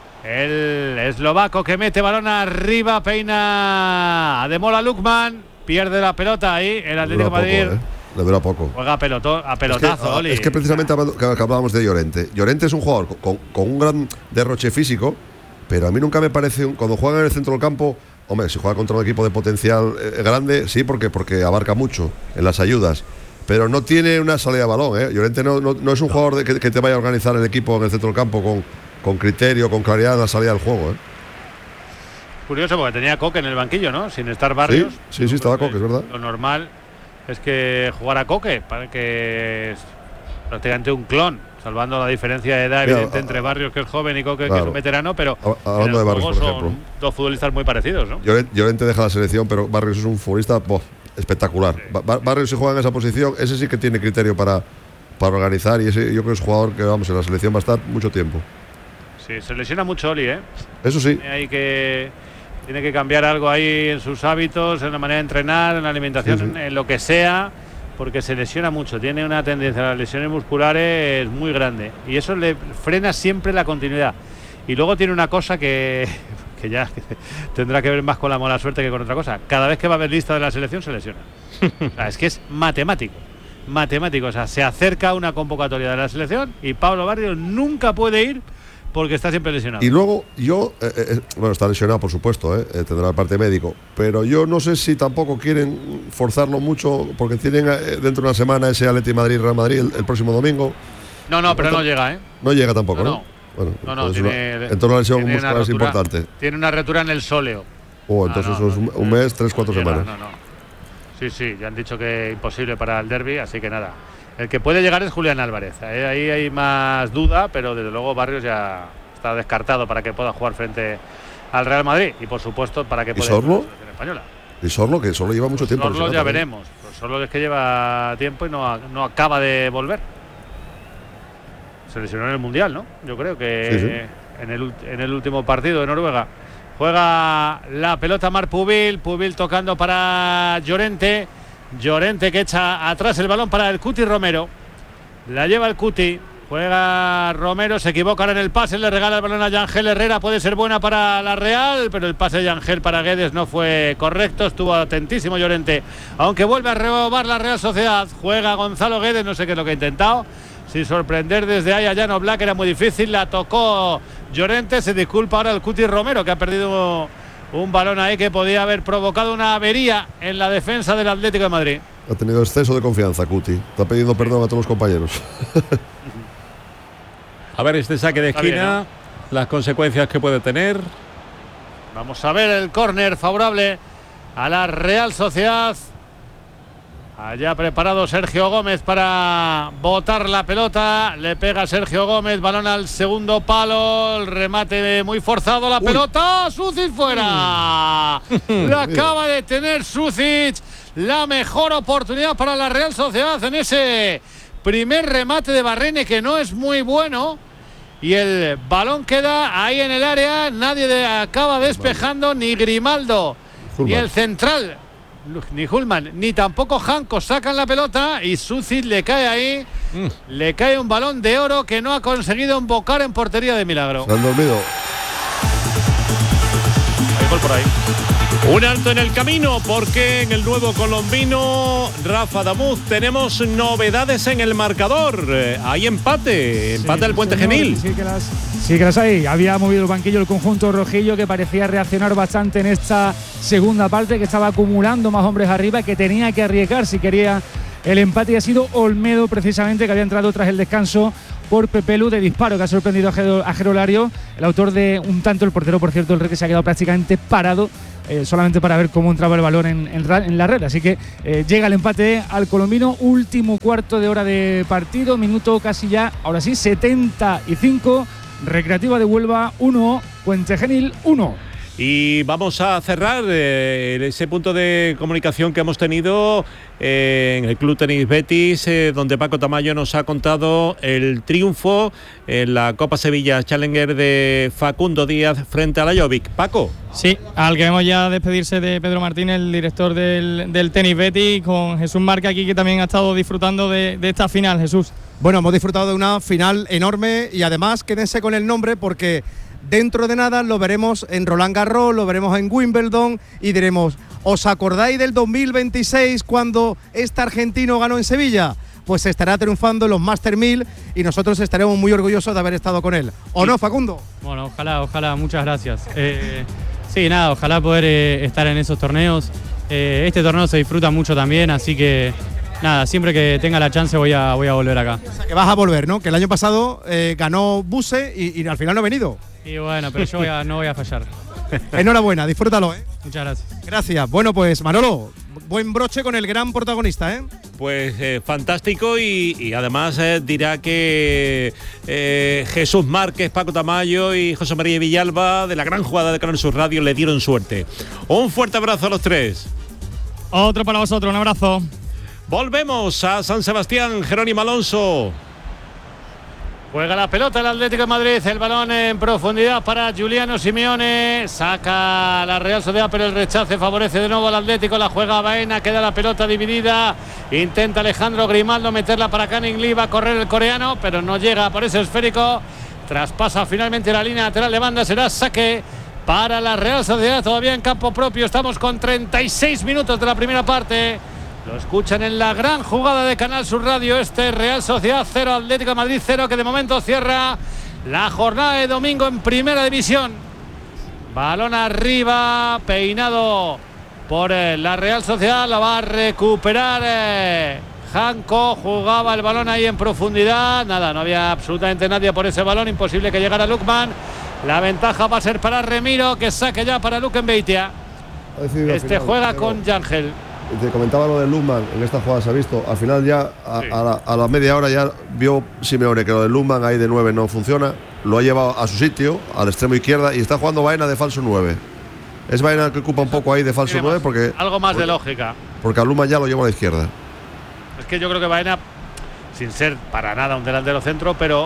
I: El eslovaco que mete balón arriba, peina a Demola Lukman, pierde la pelota ahí el Atlético de Madrid.
L: Poco, ¿eh? Le dura poco.
I: Juega a, peloto, a pelotazo,
L: es que,
I: Oli.
L: Es que precisamente que hablábamos de Llorente. Llorente es un jugador con, con un gran derroche físico, pero a mí nunca me parece, cuando juega en el centro del campo, hombre, si juega contra un equipo de potencial eh, grande, sí, porque, porque abarca mucho en las ayudas. Pero no tiene una salida de balón, ¿eh? Llorente no, no, no es un jugador de, que, que te vaya a organizar el equipo en el centro del campo con, con criterio, con claridad en la salida del juego, ¿eh?
I: Curioso porque tenía Coque en el banquillo, ¿no? Sin estar Barrios.
L: Sí, sí, sí estaba Coque, es verdad.
I: Lo normal es que jugara Coque, para que es prácticamente un clon, salvando la diferencia de edad evidente Mira, entre Barrios, que es joven, y Coque, claro, que es un veterano, pero
L: hablando de Barrios, por
I: son
L: ejemplo,
I: dos futbolistas muy parecidos, ¿no?
L: Llorente deja la selección, pero Barrios es un futbolista boh, espectacular. Sí. Bar Barrios, si juega en esa posición, ese sí que tiene criterio para, para organizar, y ese yo creo que es un jugador que, vamos, en la selección va a estar mucho tiempo.
I: Sí, se lesiona mucho Oli, ¿eh?
L: Eso sí.
I: Hay que Tiene que cambiar algo ahí en sus hábitos, en la manera de entrenar, en la alimentación, sí, sí. en lo que sea, porque se lesiona mucho. Tiene una tendencia a las lesiones musculares muy grande y eso le frena siempre la continuidad. Y luego tiene una cosa que, que ya que tendrá que ver más con la mala suerte que con otra cosa. Cada vez que va a haber lista de la selección se lesiona. O sea, es que es matemático. Matemático. O sea, se acerca una convocatoria de la selección y Pablo Barrios nunca puede ir porque está siempre lesionado.
L: Y luego yo, eh, eh, bueno, está lesionado por supuesto, eh, tendrá el parte médico, pero yo no sé si tampoco quieren forzarlo mucho porque tienen eh, dentro de una semana ese Atleti Madrid-Real Madrid el, el próximo domingo.
I: No, no, pero no llega, ¿eh?
L: No llega tampoco, ¿no?
I: No,
L: no. Bueno,
I: no, no tiene,
L: una, entonces la lesión muscular es importante.
I: Tiene una rotura en el sóleo.
L: Oh, entonces ah, no, eso es un, un mes, tres, cuatro
I: no
L: semanas.
I: No, no. Sí, sí, ya han dicho que imposible para el derbi, así que nada. El que puede llegar es Julián Álvarez. ¿eh? Ahí hay más duda, pero desde luego Barrios ya está descartado para que pueda jugar frente al Real Madrid y por supuesto para que pueda jugar a la selección española.
L: Y Sorlo, que solo lleva mucho
I: pues
L: tiempo.
I: Sorlo ya veremos. Pues Sorlo es que lleva tiempo y no, no acaba de volver. Se lesionó en el Mundial, ¿no? Yo creo que sí, sí. En, el, en el último partido de Noruega. Juega la pelota Marc Pubil, Pubil tocando para Llorente. Llorente que echa atrás el balón para el Cuti Romero. La lleva el Cuti. Juega Romero, se equivoca ahora en el pase, le regala el balón a Yangel Herrera, puede ser buena para la Real, pero el pase de Yangel para Guedes no fue correcto, estuvo atentísimo Llorente, aunque vuelve a robar la Real Sociedad. Juega Gonzalo Guedes, no sé qué es lo que ha intentado, sin sorprender desde ahí a Jan Oblak, era muy difícil, la tocó Llorente, se disculpa ahora el Cuti Romero, que ha perdido un balón ahí que podía haber provocado una avería en la defensa del Atlético de Madrid.
L: Ha tenido exceso de confianza, Cuti, está pidiendo perdón a todos los compañeros.
H: A ver este saque de esquina, bien, ¿no? Las consecuencias que puede tener.
I: Vamos a ver el córner favorable a la Real Sociedad. Allá preparado Sergio Gómez para botar la pelota. Le pega Sergio Gómez, balón al segundo palo. El remate muy forzado, la Uy. pelota. Sucic fuera. La acaba de tener Sucic. La mejor oportunidad para la Real Sociedad en ese primer remate de Barrene, que no es muy bueno. Y el balón queda ahí en el área. Nadie de, acaba despejando, ni Grimaldo, Hulman. Ni el central, ni Hulman, ni tampoco Janko sacan la pelota. Y Sucic le cae ahí. Mm. Le cae un balón de oro que no ha conseguido embocar en portería de milagro.
L: Se han dormido.
I: Hay gol por ahí.
H: Un alto en el camino porque en el nuevo colombino Rafa Damuz tenemos novedades en el marcador. Hay empate, empate sí, al Puente señor, Genil.
K: Sí que, las, sí que las hay. Había movido el banquillo el conjunto rojillo, que parecía reaccionar bastante en esta segunda parte, que estaba acumulando más hombres arriba, que tenía que arriesgar si quería el empate, y ha sido Olmedo precisamente, que había entrado tras el descanso por Pepelu de disparo, que ha sorprendido a Gerolario, el autor de un tanto. El portero, por cierto, el Rey, que se ha quedado prácticamente parado eh, solamente para ver cómo entraba el balón en, en, en la red. Así que eh, llega el empate al colombino, último cuarto de hora de partido, minuto casi ya, ahora sí, setenta y cinco, Recreativa de Huelva uno, Puente Genil uno.
H: Y vamos a cerrar eh, ese punto de comunicación que hemos tenido eh, en el Club Tenis Betis, eh, donde Paco Tamayo nos ha contado el triunfo en la Copa Sevilla Challenger de Facundo Díaz frente a la Jovic. Paco.
J: Sí, al que vemos ya despedirse de Pedro Martín, el director del, del Tenis Betis, con Jesús Marca aquí, que también ha estado disfrutando de, de esta final. Jesús.
Q: Bueno, hemos disfrutado de una final enorme, y además quédense con el nombre, porque dentro de nada lo veremos en Roland Garros, lo veremos en Wimbledon, y diremos: ¿os acordáis del dos mil veintiséis cuando este argentino ganó en Sevilla? Pues estará triunfando en los Master mil, y nosotros estaremos muy orgullosos de haber estado con él. ¿O sí. no, Facundo?
P: Bueno, ojalá, ojalá, muchas gracias. Eh, sí, nada, ojalá poder eh, estar en esos torneos. Eh, este torneo se disfruta mucho también, así que nada, siempre que tenga la chance voy a, voy a volver acá.
Q: O sea, que vas a volver, ¿no? Que el año pasado eh, ganó Buse y, y al final no ha venido.
P: Y bueno, pero yo voy a, no voy a fallar.
Q: Enhorabuena, disfrútalo, ¿eh?
P: Muchas gracias.
Q: Gracias. Bueno, pues Manolo, buen broche con el gran protagonista, ¿eh?
H: Pues eh, fantástico, y, y además eh, dirá que eh, Jesús Márquez, Paco Tamayo y José María Villalba, de la gran jugada de Canal Sur Radio, le dieron suerte. Un fuerte abrazo a los tres.
J: Otro para vosotros, un abrazo.
H: Volvemos a San Sebastián, Jerónimo Alonso.
I: Juega la pelota el Atlético de Madrid, el balón en profundidad para Giuliano Simeone, saca la Real Sociedad, pero el rechace favorece de nuevo al Atlético, la juega Baena, queda la pelota dividida, intenta Alejandro Grimaldo meterla para Canning Lee, va a correr el coreano, pero no llega por ese esférico, traspasa finalmente la línea lateral de banda, será saque para la Real Sociedad, todavía en campo propio, estamos con treinta y seis minutos de la primera parte. Lo escuchan en la gran jugada de Canal Sur Radio, este Real Sociedad cero, Atlético de Madrid cero, que de momento cierra la jornada de domingo en Primera División. Balón arriba, peinado por eh, la Real Sociedad, la va a recuperar eh, Janko, jugaba el balón ahí en profundidad, nada, no había absolutamente nadie por ese balón, imposible que llegara Lukman. La ventaja va a ser para Remiro, que saque ya para Luken Beitia. Este juega con Yangel.
L: Te comentaba lo de Lukman, en esta jugada se ha visto, al final ya a, sí. a, la, a la media hora ya vio Simeone que lo de Lukman ahí de nueve no funciona, lo ha llevado a su sitio, al extremo izquierda, y está jugando Baena de falso nueve. Es Baena el que ocupa un poco ahí de falso nueve, porque
I: algo más
L: porque,
I: de lógica.
L: Porque a Lukman ya lo lleva a la izquierda.
I: Es que yo creo que Baena, sin ser para nada un delantero centro, pero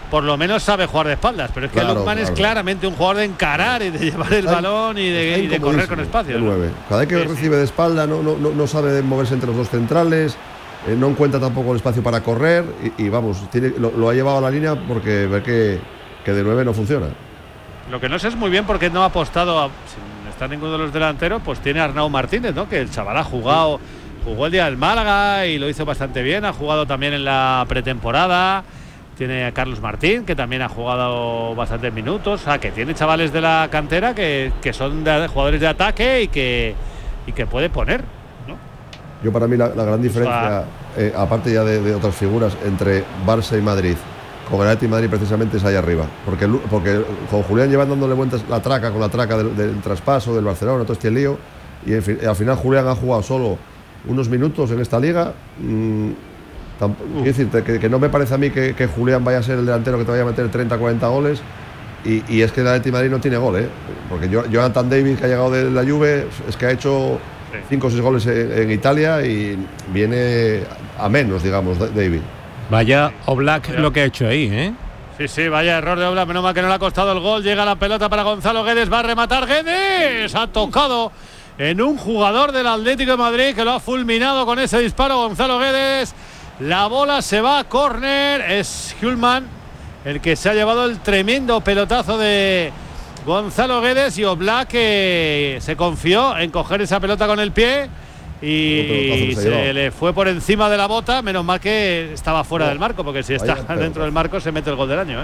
I: por lo menos sabe jugar de espaldas, pero es que
L: claro,
I: Lukman
L: claro.
I: es claramente un jugador de encarar y de llevar el balón y de, y de correr con espacio.
L: El nueve. Cada vez que
I: sí,
L: recibe de espalda no, no, no, no sabe moverse entre los dos centrales, eh, no encuentra tampoco el espacio para correr y, y vamos, tiene, lo, lo ha llevado a la línea porque ve que, que de nueve no funciona.
I: Lo que no sé es muy bien porque no ha apostado, a, si no está ninguno de los delanteros, pues tiene a Arnau Martínez, ¿no? Que el chaval ha jugado, jugó el día del Málaga y lo hizo bastante bien, ha jugado también en la pretemporada. Tiene a Carlos Martín, que también ha jugado bastantes minutos. O sea, que tiene chavales de la cantera que, que son de, jugadores de ataque y que, y que puede poner, ¿no?
L: Yo para mí la, la gran diferencia,
I: O sea,
L: eh, aparte ya de, de otras figuras, entre Barça y Madrid, con el Atleti y Madrid precisamente es ahí arriba. Porque, porque con Julián llevan dándole vueltas la traca, con la traca del, del traspaso del Barcelona, todo este lío. Y en fin, al final Julián ha jugado solo unos minutos en esta liga. Mmm, Quiero decirte que, que no me parece a mí que, que Julián vaya a ser el delantero que te vaya a meter treinta, cuarenta goles y, y es que el Atleti Madrid no tiene gol, ¿eh? Porque yo, Jonathan David, que ha llegado de la Juve, es que ha hecho cinco o seis goles en, en Italia y viene a menos, digamos, David.
M: Vaya Oblak lo que ha hecho ahí, ¿eh?
I: Sí, sí, vaya error de Oblak, menos mal que no le ha costado el gol. Llega la pelota para Gonzalo Guedes, va a rematar Guedes, ha tocado en un jugador del Atlético de Madrid que lo ha fulminado con ese disparo Gonzalo Guedes. La bola se va a córner, es Hjulmand el que se ha llevado el tremendo pelotazo de Gonzalo Guedes y Oblak que se confió en coger esa pelota con el pie y se, se le fue por encima de la bota, menos mal que estaba fuera oh. del marco, porque si está Vaya dentro del marco se mete el gol del año, ¿eh?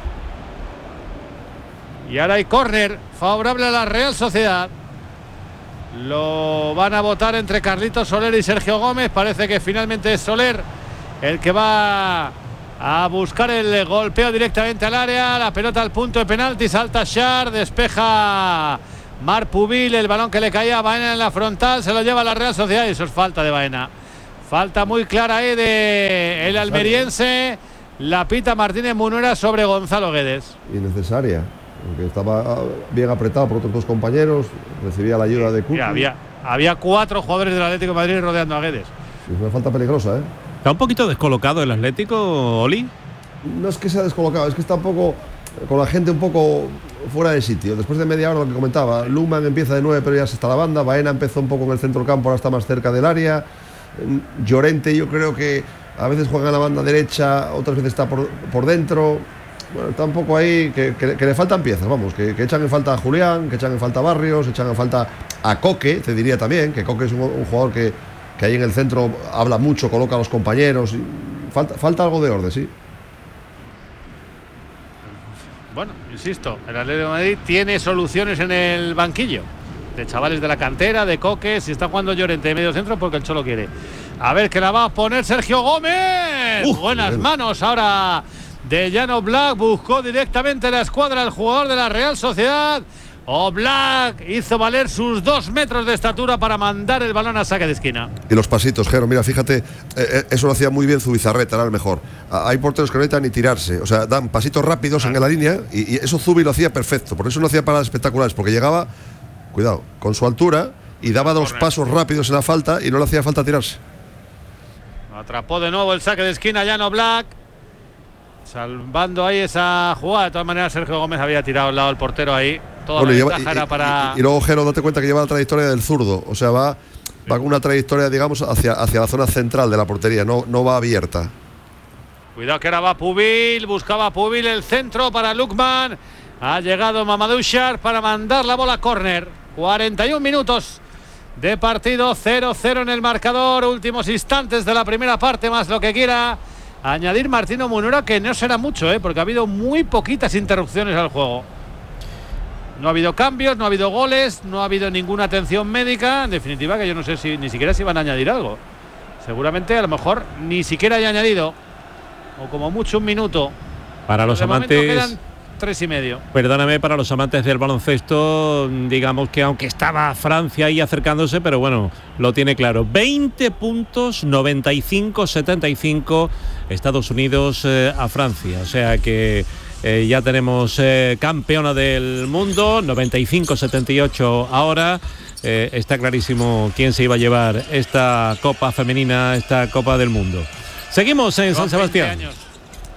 I: Y ahora hay córner favorable a la Real Sociedad. Lo van a votar entre Carlitos Soler y Sergio Gómez. Parece que finalmente es Soler el que va a buscar el golpeo directamente al área. La pelota al punto de penalti, salta Schär, despeja Marc Pubil, el balón que le caía a Baena en la frontal, se lo lleva a la Real Sociedad y eso es falta de Baena. Falta muy clara ahí de el almeriense. La pita Martínez Munuera sobre Gonzalo Guedes.
L: Innecesaria, porque estaba bien apretado por otros dos compañeros, recibía la ayuda de Cuti.
I: Había, había cuatro jugadores del Atlético de Madrid rodeando a Guedes.
L: Es una falta peligrosa, ¿eh?
M: Está un poquito descolocado el Atlético, Oli.
L: No es que sea descolocado, es que está un poco con la gente un poco fuera de sitio. Después de media hora, lo que comentaba, Lukman empieza de nueve pero ya se está la banda, Baena empezó un poco en el centro del campo, ahora está más cerca del área. Llorente yo creo que a veces juega en la banda derecha, otras veces está por, por dentro. Bueno, está un poco ahí, que, que, que le faltan piezas, vamos, que, que echan en falta a Julián, que echan en falta a Barrios, echan en falta a Coque, te diría también, que Coque es un, un jugador que, que ahí en el centro habla mucho, coloca a los compañeros, y falta, falta algo de orden, sí.
I: Bueno, insisto, el Atlético de Madrid tiene soluciones en el banquillo, de chavales de la cantera, de Coque, si está jugando Llorente de medio centro porque el Cholo quiere. A ver que la va a poner Sergio Gómez. Uh, Buenas bien. Manos ahora de Jan Oblak, buscó directamente la escuadra el jugador de la Real Sociedad. Oblak hizo valer sus dos metros de estatura para mandar el balón a saque de esquina.
L: Y los pasitos, Jero, mira, fíjate, eh, eso lo hacía muy bien Zubizarreta, era el mejor. Hay porteros que no necesitan ni tirarse, o sea, dan pasitos rápidos en la línea y, y eso Zubi lo hacía perfecto, por eso no hacía paradas espectaculares, porque llegaba, cuidado, con su altura y daba dos pasos rápidos en la falta y no le hacía falta tirarse.
I: Atrapó de nuevo el saque de esquina Jan Oblak, salvando ahí esa jugada. De todas maneras, Sergio Gómez había tirado al lado del portero ahí. Toda bueno, la lleva, ventaja
L: y,
I: era para...
L: y, y luego, Jero, date cuenta que lleva la trayectoria del zurdo. O sea, va, va con una trayectoria, digamos, hacia, hacia la zona central de la portería. No, no va abierta.
I: Cuidado que ahora va Pubil. Buscaba Pubil el centro para Lukman. Ha llegado Mamadou Schär para mandar la bola a córner. cuarenta y un minutos de partido. cero cero en el marcador. Últimos instantes de la primera parte, más lo que quiera añadir Martino Munuera, que no será mucho, ¿eh? Porque ha habido muy poquitas interrupciones al juego. No ha habido cambios, no ha habido goles, no ha habido ninguna atención médica. En definitiva, que yo no sé si ni siquiera si van a añadir algo. Seguramente, a lo mejor, ni siquiera haya añadido. O como mucho un minuto.
M: Para los amantes...
I: quedan tres y medio.
M: Perdóname, para los amantes del baloncesto, digamos que aunque estaba Francia ahí acercándose, pero bueno, lo tiene claro. veinte puntos, noventa y cinco setenta y cinco, Estados Unidos eh, a Francia. O sea que... Eh, ya tenemos eh, campeona del mundo, noventa y cinco setenta y ocho ahora. Eh, está clarísimo quién se iba a llevar esta Copa Femenina, esta Copa del Mundo. Seguimos en San Sebastián.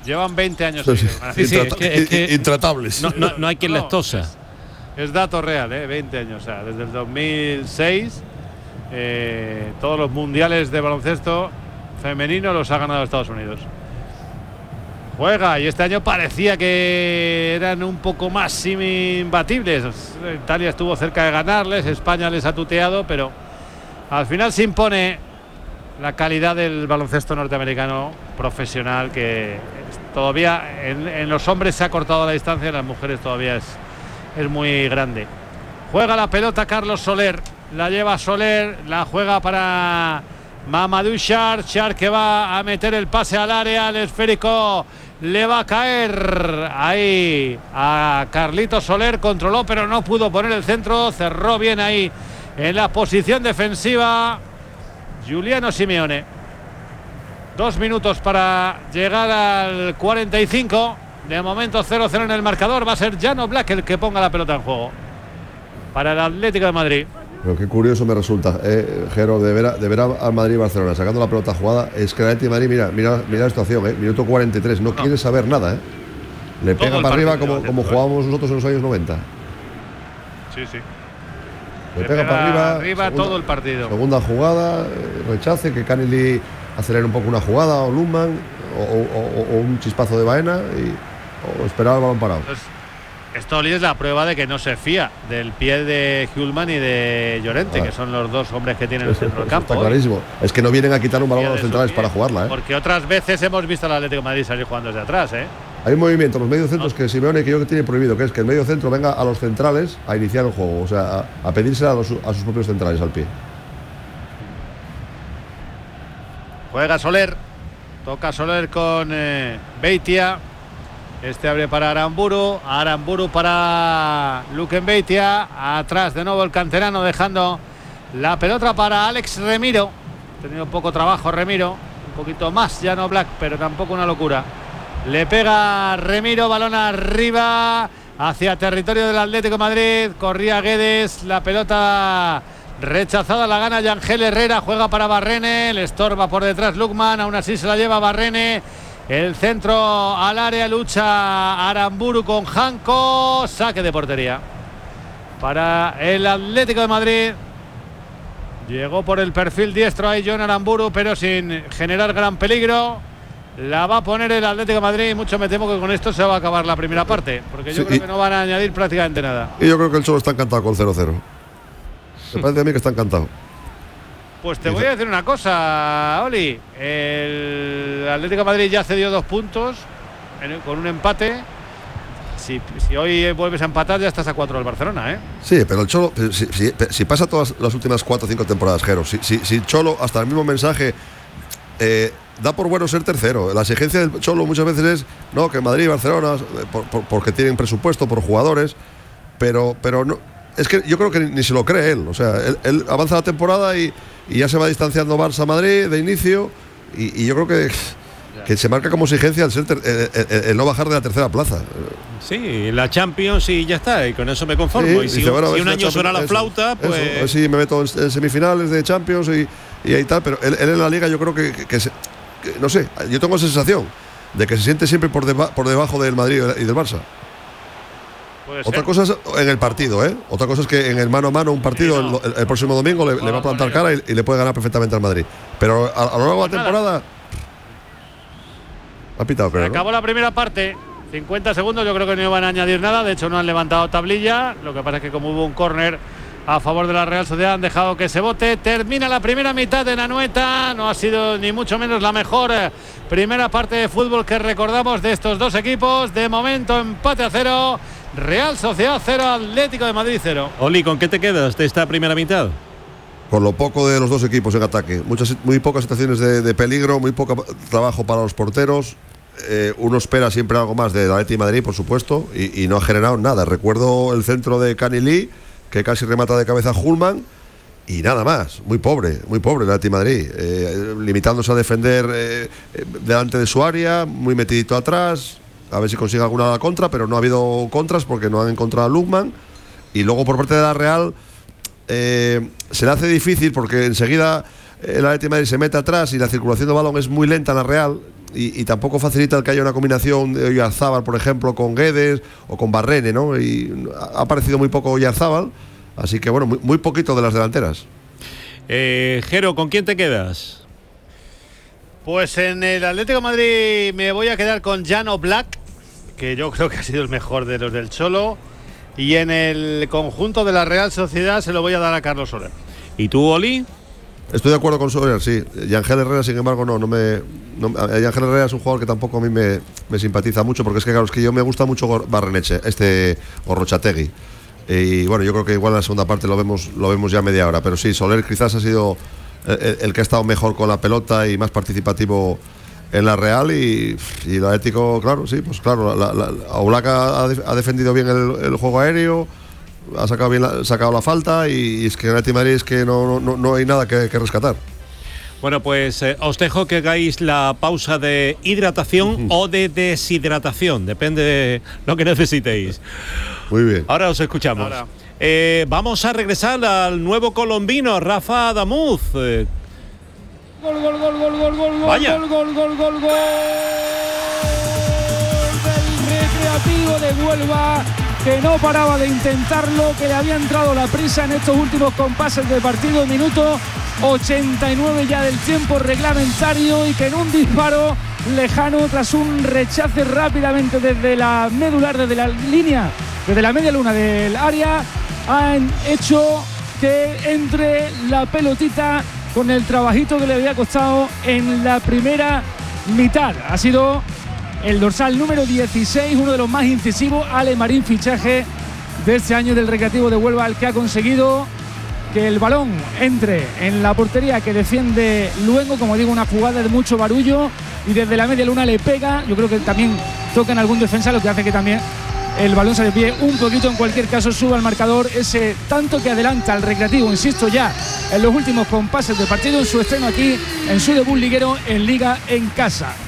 I: Llevan veinte años.
L: Sí, sí.
M: Sí, sí, es que, es que
L: intratables.
M: No, no, no hay quien les tosa.
I: Es, es dato real, ¿eh? veinte años. O sea, desde el dos mil seis, eh, todos los mundiales de baloncesto femenino los ha ganado Estados Unidos. Juega, y este año parecía que eran un poco más imbatibles. Italia estuvo cerca de ganarles, España les ha tuteado, pero al final se impone la calidad del baloncesto norteamericano profesional, que todavía en, en los hombres se ha cortado la distancia, en las mujeres todavía es, es muy grande. Juega la pelota Carlos Soler, la lleva Soler, la juega para Mamadou Char, Char que va a meter el pase al área, el esférico le va a caer ahí a Carlitos Soler, controló pero no pudo poner el centro, cerró bien ahí en la posición defensiva Giuliano Simeone. Dos minutos para llegar al cuarenta y cinco, de momento cero cero en el marcador, va a ser Jan Oblak el que ponga la pelota en juego para el Atlético de Madrid.
L: Pero qué curioso me resulta, eh, Jero, de ver, a, de ver al Madrid y Barcelona sacando la pelota jugada. Es que el Atlético de Madrid, mira, mira, mira la situación, eh, minuto cuarenta y tres, no, no quiere saber nada, eh. Le pega para arriba como, como jugábamos nosotros en los años noventa.
I: Sí, sí.
L: Le, Le pega, pega para arriba,
I: arriba segunda, todo el partido.
L: Segunda jugada, rechace, que Canili acelere un poco una jugada, o Lundman, o, o, o, o un chispazo de Baena, y, o esperar el balón parado.
I: Entonces, esto es la prueba de que no se fía del pie de Hjulman y de Llorente, ah. que son los dos hombres que tienen el centro del campo.
L: Está clarísimo. Es que no vienen a quitar un balón a los centrales para jugarla, ¿eh?
I: Porque otras veces hemos visto al Atlético de Madrid salir jugando desde atrás, ¿eh?
L: Hay un movimiento en los mediocentros no. que Simeone que yo que tiene prohibido, que es que el medio centro venga a los centrales a iniciar el juego, o sea, a, a pedirse a, los, a sus propios centrales al pie.
I: Juega Soler, toca Soler con eh, Beitia. Este abre para Aramburu, Aramburu para Luquen Beitia, atrás de nuevo el canterano dejando la pelota para Alex Remiro. Ha tenido poco trabajo Remiro, un poquito más Jan Oblak, pero tampoco una locura. Le pega Remiro, balón arriba hacia territorio del Atlético de Madrid, corría Guedes, la pelota rechazada, la gana Yangel Herrera, juega para Barrene, le estorba por detrás Lukman, aún así se la lleva Barrene. El centro al área, lucha Aramburu con Janko, saque de portería para el Atlético de Madrid. Llegó por el perfil diestro ahí Jon Aramburu, pero sin generar gran peligro. La va a poner el Atlético de Madrid y mucho me temo que con esto se va a acabar la primera parte, porque yo sí, creo que no van a añadir prácticamente nada.
L: Y yo creo que el Cholo está encantado con cero cero. Me parece a mí que está encantado.
I: Pues te voy a decir una cosa, Oli. El Atlético de Madrid ya cedió dos puntos en, con un empate. Si, si hoy vuelves a empatar, ya estás a cuatro del Barcelona, ¿eh?
L: Sí, pero el Cholo, si, si, si pasa todas las últimas cuatro o cinco temporadas, Jero, si, si, si Cholo, hasta el mismo mensaje, eh, da por bueno ser tercero. La exigencia del Cholo muchas veces es, no, que Madrid y Barcelona, por, por, porque tienen presupuesto, por jugadores, pero, pero no. Es que yo creo que ni se lo cree él. O sea, él, él avanza la temporada y, y ya se va distanciando Barça-Madrid de inicio. Y, y yo creo que, que se marca como exigencia el, ser ter, el, el, el no bajar de la tercera plaza.
M: Sí, la Champions y ya está. Y con eso me conformo. Sí, y si, dice, bueno, si un año suena la flauta, pues.
L: Eso, a ver si me meto en, en semifinales de Champions y, y ahí tal. Pero él, él en la liga yo creo que, que, que, se, que. No sé, yo tengo esa sensación de que se siente siempre por, deba, por debajo del Madrid y del Barça. Otra cosa es en el partido, ¿eh? Otra cosa es que en el mano a mano un partido sí, no. el, el próximo domingo le, no, le va a plantar no, cara y, y le puede ganar perfectamente al Madrid. Pero a, a lo largo de la temporada ha pitado, creo.
I: Acabó
L: ¿no?
I: la primera parte, cincuenta segundos, yo creo que no iban a añadir nada, de hecho no han levantado tablilla, lo que pasa es que como hubo un córner a favor de la Real Sociedad han dejado que se vote. Termina la primera mitad de Anoeta, no ha sido ni mucho menos la mejor primera parte de fútbol que recordamos de estos dos equipos. De momento empate a cero. Real Sociedad cero, Atlético de Madrid cero.
M: Oli, ¿con qué te quedas de esta primera mitad?
L: Con lo poco de los dos equipos en ataque. Muchas, muy pocas situaciones de, de peligro, muy poco trabajo para los porteros. Eh, uno espera siempre algo más del Atlético de Madrid, por supuesto, y, y no ha generado nada. Recuerdo el centro de Canili, que casi remata de cabeza a Hjulman, y nada más. Muy pobre, muy pobre el Atlético de Madrid. Eh, limitándose a defender eh, delante de su área, muy metidito atrás. A ver si consigue alguna a la contra, pero no ha habido contras porque no han encontrado a Lukman. Y luego por parte de la Real eh, se le hace difícil porque enseguida el Atlético de Madrid se mete atrás y la circulación de balón es muy lenta en la Real. y, y tampoco facilita el que haya una combinación de Oyarzábal, por ejemplo, con Guedes o con Barrene, ¿no? Y ha aparecido muy poco Oyarzábal, así que bueno, muy, muy poquito de las delanteras.
M: Eh, Jero, ¿con quién te quedas?
I: Pues en el Atlético de Madrid me voy a quedar con Jan Oblak, que yo creo que ha sido el mejor de los del Cholo, y en el conjunto de la Real Sociedad se lo voy a dar a Carlos Soler.
M: ¿Y tú, Oli?
L: Estoy de acuerdo con Soler, sí. Y Ángel Herrera, sin embargo, no, no me. No, Ángel Herrera es un jugador que tampoco a mí me, me simpatiza mucho, porque es que, claro, es que yo me gusta mucho Barreneche, este Gorrochategui. Y bueno, yo creo que igual en la segunda parte lo vemos, lo vemos ya a media hora. Pero sí, Soler quizás ha sido el, el que ha estado mejor con la pelota y más participativo en la Real. Y, y el Atlético, claro, sí, pues claro, la, la, la Oblak ha, ha defendido bien el, el juego aéreo. Ha sacado bien la, sacado la falta y, y es que en el Atlético de Madrid es que no, no, no hay nada que, que rescatar.
M: Bueno, pues eh, os dejo que hagáis la pausa de hidratación uh-huh. o de deshidratación, depende de lo que necesitéis.
L: Muy bien.
M: Ahora os escuchamos. Ahora. Eh, vamos a regresar al nuevo colombino, Rafa Adamuz. Eh.
K: Gol, gol, gol, gol, gol, gol,
M: Vaya.
K: gol, gol, gol, gol, gol del Recreativo de Huelva, que no paraba de intentarlo, que le había entrado la prisa en estos últimos compases de partido, minuto ochenta y nueve ya del tiempo reglamentario, y que en un disparo lejano, tras un rechace rápidamente desde la medular, desde la línea, desde la media luna del área, han hecho que entre la pelotita con el trabajito que le había costado en la primera mitad. Ha sido el dorsal número dieciséis, uno de los más incisivos, Ale Marín, fichaje de este año del Recreativo de Huelva, el que ha conseguido que el balón entre en la portería que defiende Luengo, como digo, una jugada de mucho barullo, y desde la media luna le pega. Yo creo que también toca en algún defensa, lo que hace que también el balón se desvíe un poquito. En cualquier caso, suba al marcador ese tanto que adelanta al Recreativo, insisto, ya en los últimos compases del partido, en su estreno aquí, en su debut liguero en Liga en casa.